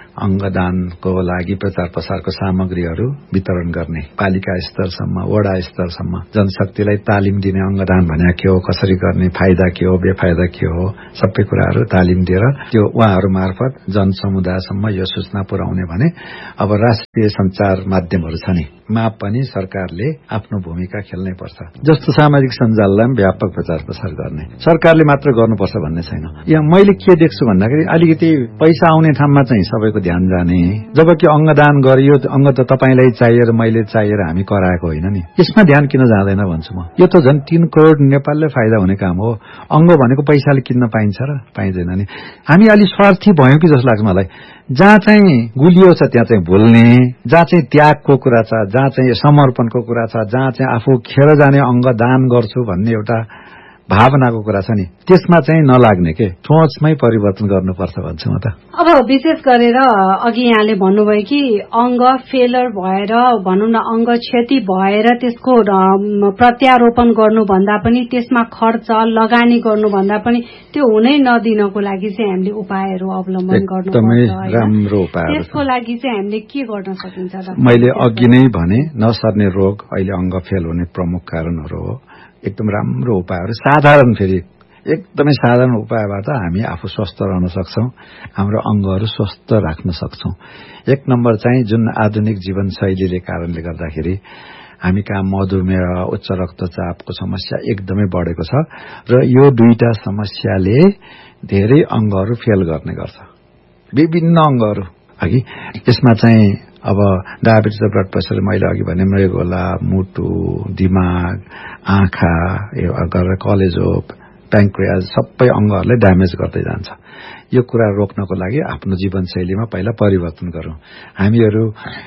अङ्गदानको लागि प्रचार प्रसारको सामग्रीहरू वितरण गर्ने, पालिका स्तरसम्म, वडा स्तरसम्म जनशक्तिलाई तालिम दिने, अङ्गदान भने के हो, कसरी गर्ने, फाइदा के हो, बेफाइदा के हो, सबै कुराहरू तालिम दिएर त्यो उहाँहरू मार्फत जनसमुदायसम्म यो सूचना पुर्याउने। भने अब राष्ट्रिय सञ्चार माध्यमहरू छ नि, मा पनि सरकारले आफ्नो भूमिका खेल्नै पर्छ। जस्तो सामाजिक सञ्जाललाई पनि व्यापक प्रचार प्रसार गर्ने, सरकारले मात्र गर्नुपर्छ भन्ने छैन। यहाँ मैले के देख्छु भन्दाखेरि अलिकति पैसा आउने ठाउँमा चाहिँ सबैको ध्यान जाने, जबकि अङ्गदान गरियो, अङ्ग त तपाईँलाई चाहिएर मैले चाहिएर हामी कराएको होइन नि, यसमा ध्यान किन जाँदैन भन्छु म। यो त झन् तीन करोड नेपालले फाइदा हुने काम हो। अङ्ग भनेको पैसाले किन्न पाइन्छ र पाइँदैन नि। हामी अलि स्वार्थी भयौँ कि जस्तो लाग्छ मलाई। जहाँ चाहिँ गुलियो छ त्यहाँ चाहिँ भुल्ने, जहाँ चाहिँ त्यागको कुरा छ, जहाँ चाहिँ समर्पणको कुरा छ, जहाँ चाहिँ आफू खेर जाने अङ्ग दान गर्छु भन्ने एउटा भावनाको कुरा छ नि, त्यसमा चाहिँ नलाग्ने के सोचमै परिवर्तन गर्नुपर्छ भन्छु म त। अब विशेष गरेर अघि यहाँले भन्नुभयो कि अङ्ग फेलर भएर भनौँ न अङ्ग क्षति भएर त्यसको प्रत्यारोपण गर्नुभन्दा पनि त्यसमा खर्च लगानी गर्नुभन्दा पनि त्यो हुनै नदिनको लागि चाहिँ हामीले उपायहरू अवलम्बन गर्नुपर्छ। राम्रो उपाय, त्यसको लागि चाहिँ हामीले के गर्न सकिन्छ? मैले अघि नै भने नसर्ने रोग अहिले अङ्ग फेल हुने प्रमुख कारणहरू हो। एकदम राम्रो उपायहरू, साधारण, फेरि एकदमै साधारण उपायबाट हामी आफू स्वस्थ रहन सक्छौं, हाम्रो अङ्गहरू स्वस्थ राख्न सक्छौं। एक नम्बर चाहिँ जुन आधुनिक जीवनशैलीले कारणले गर्दाखेरि हामी कहाँ मधुमेह, उच्च रक्तचापको समस्या एकदमै बढेको छ र यो दुईटा समस्याले धेरै अङ्गहरू फेल गर्ने गर्छ, विभिन्न अङ्गहरू। अघि यसमा चाहिँ अब डायबिटिज र ब्लड प्रेसर, मैले अघि भने मृगोला, मुटु, दिमाग, आँखा, यो गरेर कलेजो, प्याङ्क्रियाज, सबै अङ्गहरूलाई ड्यामेज गर्दै जान्छ। यो कुरा रोक्नको लागि आफ्नो जीवनशैलीमा पहिला परिवर्तन गरौँ। हामीहरू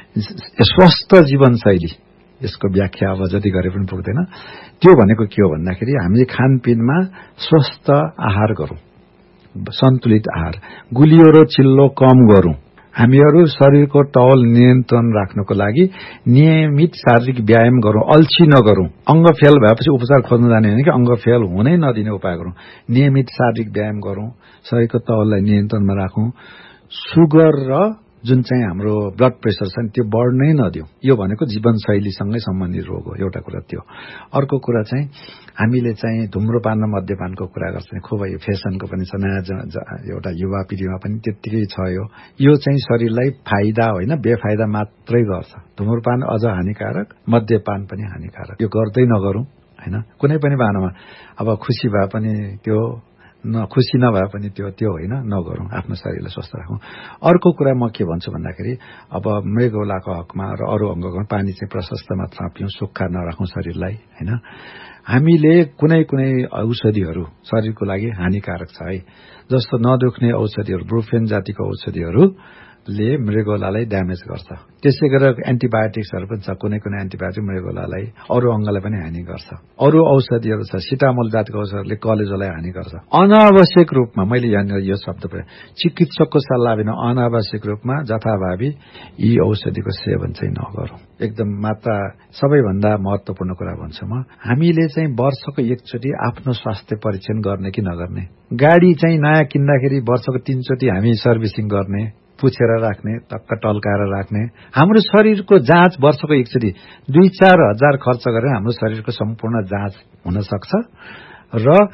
स्वस्थ जीवनशैली, यसको व्याख्या अब जति गरे पनि पुग्दैन। त्यो भनेको के हो भन्दाखेरि हामीले खानपिनमा स्वस्थ आहार गरौँ, सन्तुलित आहार, गुलियो र चिल्लो कम गरौँ। हामीहरू शरीरको तौल नियन्त्रण राख्नको लागि नियमित शारीरिक व्यायाम गरौँ, अल्छी नगरौँ। अङ्ग फेल भएपछि उपचार खोज्न जाने होइन कि अङ्ग फेल हुनै नदिने उपाय गरौँ। नियमित शारीरिक व्यायाम गरौँ, शरीरको तौललाई नियन्त्रणमा राखौँ। सुगर र जुन चाहिँ हाम्रो ब्लड प्रेसर छ नि त्यो बढ्नै नदिउँ। यो भनेको जीवनशैलीसँगै सम्बन्धित रोग हो, एउटा कुरा त्यो। अर्को कुरा चाहिँ हामीले चाहिँ धुम्रपान र मद्यपानको कुरा गर्छौँ, खुब यो फेसनको पनि छ, नयाँ एउटा युवा पिँढीमा पनि त्यत्तिकै छ। यो यो चाहिँ शरीरलाई फाइदा होइन बेफाइदा मात्रै गर्छ। धुम्रपान अझ हानिकारक, मद्यपान पनि हानिकारक। यो गर्दै नगरौँ होइन, कुनै पनि बाहनामा। अब खुसी भए पनि त्यो, न खुसी नभए पनि त्यो त्यो होइन, नगरौँ, आफ्नो शरीरलाई स्वस्थ राखौँ। अर्को कुरा म के भन्छु भन्दाखेरि अब मृगौलाको हकमा र अरू अङ्गमा पानी चाहिँ प्रशस्त मात्रामा पिउँ, सुक्खा नराखौँ शरीरलाई होइन। हामीले कुनै कुनै औषधिहरू शरीरको लागि हानिकारक छ है, जस्तो नदुख्ने औषधिहरू, ब्रुफेन जातिको औषधिहरूले मृगौलालाई ड्यामेज गर्छ। त्यसै गरेर एन्टिबायोटिक्सहरू पनि छ, कुनै कुनै एन्टिबायोटिक मृगौलालाई, अरू अङ्गलाई पनि हानि गर्छ। अरू औषधिहरू छ, सिटामोल जातिको औषधिहरूले कलेजोलाई हानि गर्छ। अनावश्यक रूपमा, मैले यहाँनिर यो शब्द प्रयोग, चिकित्सकको सल्लाह बिना अनावश्यक रूपमा जथाभावी यी औषधिको सेवन चाहिँ नगरौँ। एकदम मात्रा सबैभन्दा महत्वपूर्ण कुरा भन्छु म। हामीले चाहिँ वर्षको एकचोटि आफ्नो स्वास्थ्य परीक्षण गर्ने कि नगर्ने? गाडी चाहिँ नयाँ किन्दाखेरि वर्षको तीनचोटि हामी सर्भिसिङ गर्ने, पुछेर राख्ने, टक्क टल्काएर राख्ने। हाम्रो शरीरको जाँच वर्षको एकचोटि दुई चार हजार खर्च गरेर हाम्रो शरीरको सम्पूर्ण जाँच हुन सक्छ र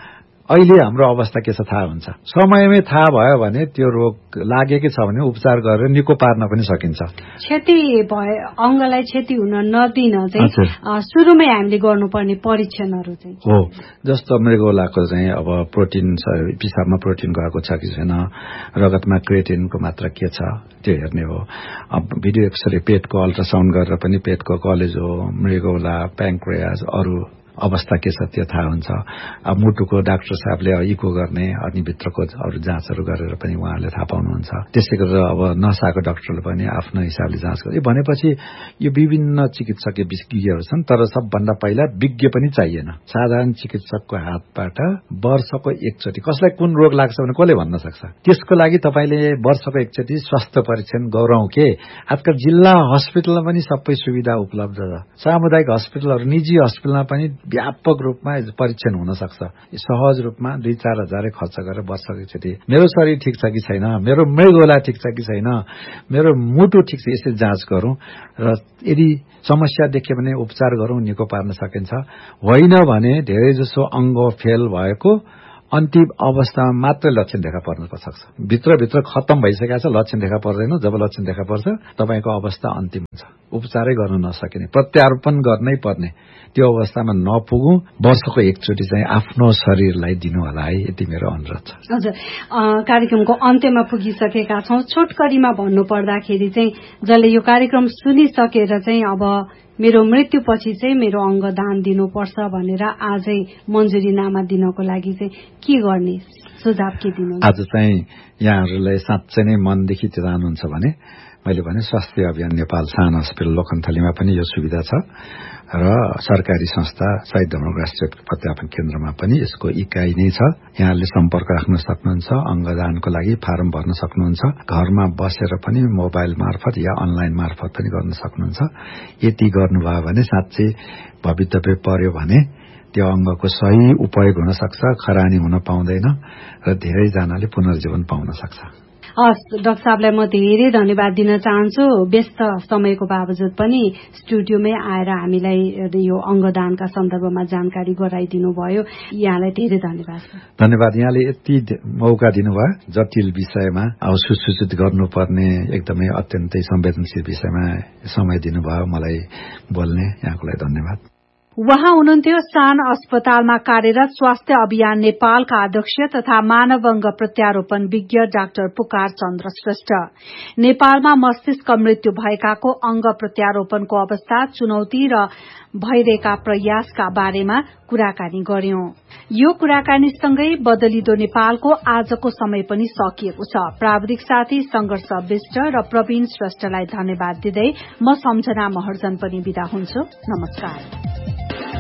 अहिले हाम्रो अवस्था के छ थाहा हुन्छ। समयमै थाहा भयो भने त्यो रोग लागेकै छ भने उपचार गरेर निको पार्न पनि सकिन्छ। क्षति भए अंगलाई क्षति हुन नदिन चाहिँ सुरुमै हामीले गर्नुपर्ने परीक्षणहरू चाहिँ हो। जस्तो मृगौलाको चाहिँ अब प्रोटिन छ, पिसाबमा प्रोटिन गएको छ कि छैन, रगतमा क्रिएटिनको मात्रा के छ त्यो हेर्ने हो। अब भिडियो एक्सरे पेटको अल्ट्रासाउन्ड गरेर पनि पेटको कलेजो, मृगौला, प्याङ्क्रियास अरू अवस्था के छ त्यो थाहा हुन्छ। अब मुटुको डाक्टर साहबले इको गर्ने अनि भित्रको अरू जाँचहरू गरेर पनि उहाँहरूले थाहा पाउनुहुन्छ। त्यसै गरेर अब नसाको डाक्टरले पनि आफ्नो हिसाबले जाँच गर्छ। भनेपछि यो विभिन्न चिकित्सकीय विज्ञहरू छन्, तर सबभन्दा पहिला विज्ञ पनि चाहिएन। साधारण चिकित्सकको हातबाट वर्षको एकचोटि कसलाई कुन रोग लाग्छ भने कसले भन्न सक्छ। त्यसको लागि तपाईँले वर्षको एकचोटि स्वास्थ्य परीक्षण गरौँ के। आजकल जिल्ला हस्पिटलमा पनि सबै सुविधा उपलब्ध छ। सामुदायिक हस्पिटलहरू, निजी हस्पिटलमा पनि व्यापक रूपमा परीक्षण हुन सक्छ। सहज रूपमा दुई चार हजार खर्च गरेर वर्षको एकचोटि मेरो शरीर ठिक छ कि छैन, मेरो मृगौला ठिक छ कि छैन, मेरो मुटु ठिक छ, यसरी जाँच गरौँ र यदि समस्या देखियो भने उपचार गरौँ, निको पार्न सकिन्छ। होइन भने धेरै जसो अंग फेल भएको अन्तिम अवस्थामा मात्रै लक्षण देखा पर्न सक्छ। भित्रभित्र खत्तम भइसकेको छ, लक्षण देखा पर्दैन। जब लक्षण देखा पर्छ तपाईको अवस्था अन्तिम हुन्छ, उपचारै गर्न नसकिने, प्रत्यारोपण गर्नै पर्ने त्यो अवस्थामा नपुगौं। वर्षको एकचोटि चाहिँ आफ्नो शरीरलाई दिनु होला है, यति मेरो अनुरोध छ। हजुर, कार्यक्रमको अन्त्यमा पुगिसकेका छौं। छोटकरीमा भन्नु पर्दाखेरि चाहिँ जसले यो कार्यक्रम सुनिसकेर चाहिँ अब मेरो मृत्युपछि चाहिँ मेरो अंग दान दिनुपर्छ भनेर आजै मन्जुरीनामा दिनको लागि चाहिँ के गर्ने सुझाव के दिनु? आज चाहिँ यहाँहरूलाई साँच्चै नै मनदेखि चाहनुहुन्छ भने मैले भने स्वास्थ्य अभियान नेपाल सानो हस्पिटल लोकन्थलीमा पनि यो सुविधा छ र सरकारी संस्था शहीद धर्मको राष्ट्रिय प्रत्यारोपण केन्द्रमा पनि यसको इकाइ नै छ। यहाँले सम्पर्क राख्न सक्नुहुन्छ, अंगदानको लागि फारम भर्न सक्नुहुन्छ, घरमा बसेर पनि मोबाइल मार्फत या अनलाइन मार्फत पनि गर्न सक्नुहुन्छ। यति गर्नुभयो भने साँच्चै भवितव्य पर्यो भने त्यो अंगको सही उपयोग हुन सक्छ, खरानी हुन पाउँदैन र धेरैजनाले पुनर्जीवन पाउन सक्छ। हस्, डाक्टर साहबलाई म धेरै धन्यवाद दिन चाहन्छु। व्यस्त समयको बावजुद पनि स्टुडियोमै आएर हामीलाई यो अंगदानका सन्दर्भमा जानकारी गराइदिनु भयो। यहाँलाई धेरै धन्यवाद। धन्यवाद, यहाँले यति मौका दिनुभयो। जटिल विषयमा अब सुसूचित गर्नुपर्ने एकदमै अत्यन्तै संवेदनशील विषयमा समय दिनुभयो मलाई बोल्ने, यहाँको लागि धन्यवाद। उहाँ हुनुहुन्थ्यो सान अस्पतालमा कार्यरत स्वास्थ्य अभियान नेपालका अध्यक्ष तथा मानव अंग प्रत्यारोपण विज्ञ डाक्टर पुकार चन्द्र श्रेष्ठ। नेपालमा मस्तिष्क मृत्यु भएकाको अंग प्रत्यारोपणको अवस्था, चुनौती र भइरहेका प्रयासका बारेमा कुराकानी गर्यौं। यो कुराकानीसँगै बदलिदो नेपालको आजको समय पनि सकिएको छ। प्राविधिक साथी संघर्ष विष्ट र प्रवीण श्रेष्ठलाई धन्यवाद दिँदै म सम्झना महर्जन पनि बिदा हुन्छु। नमस्कार।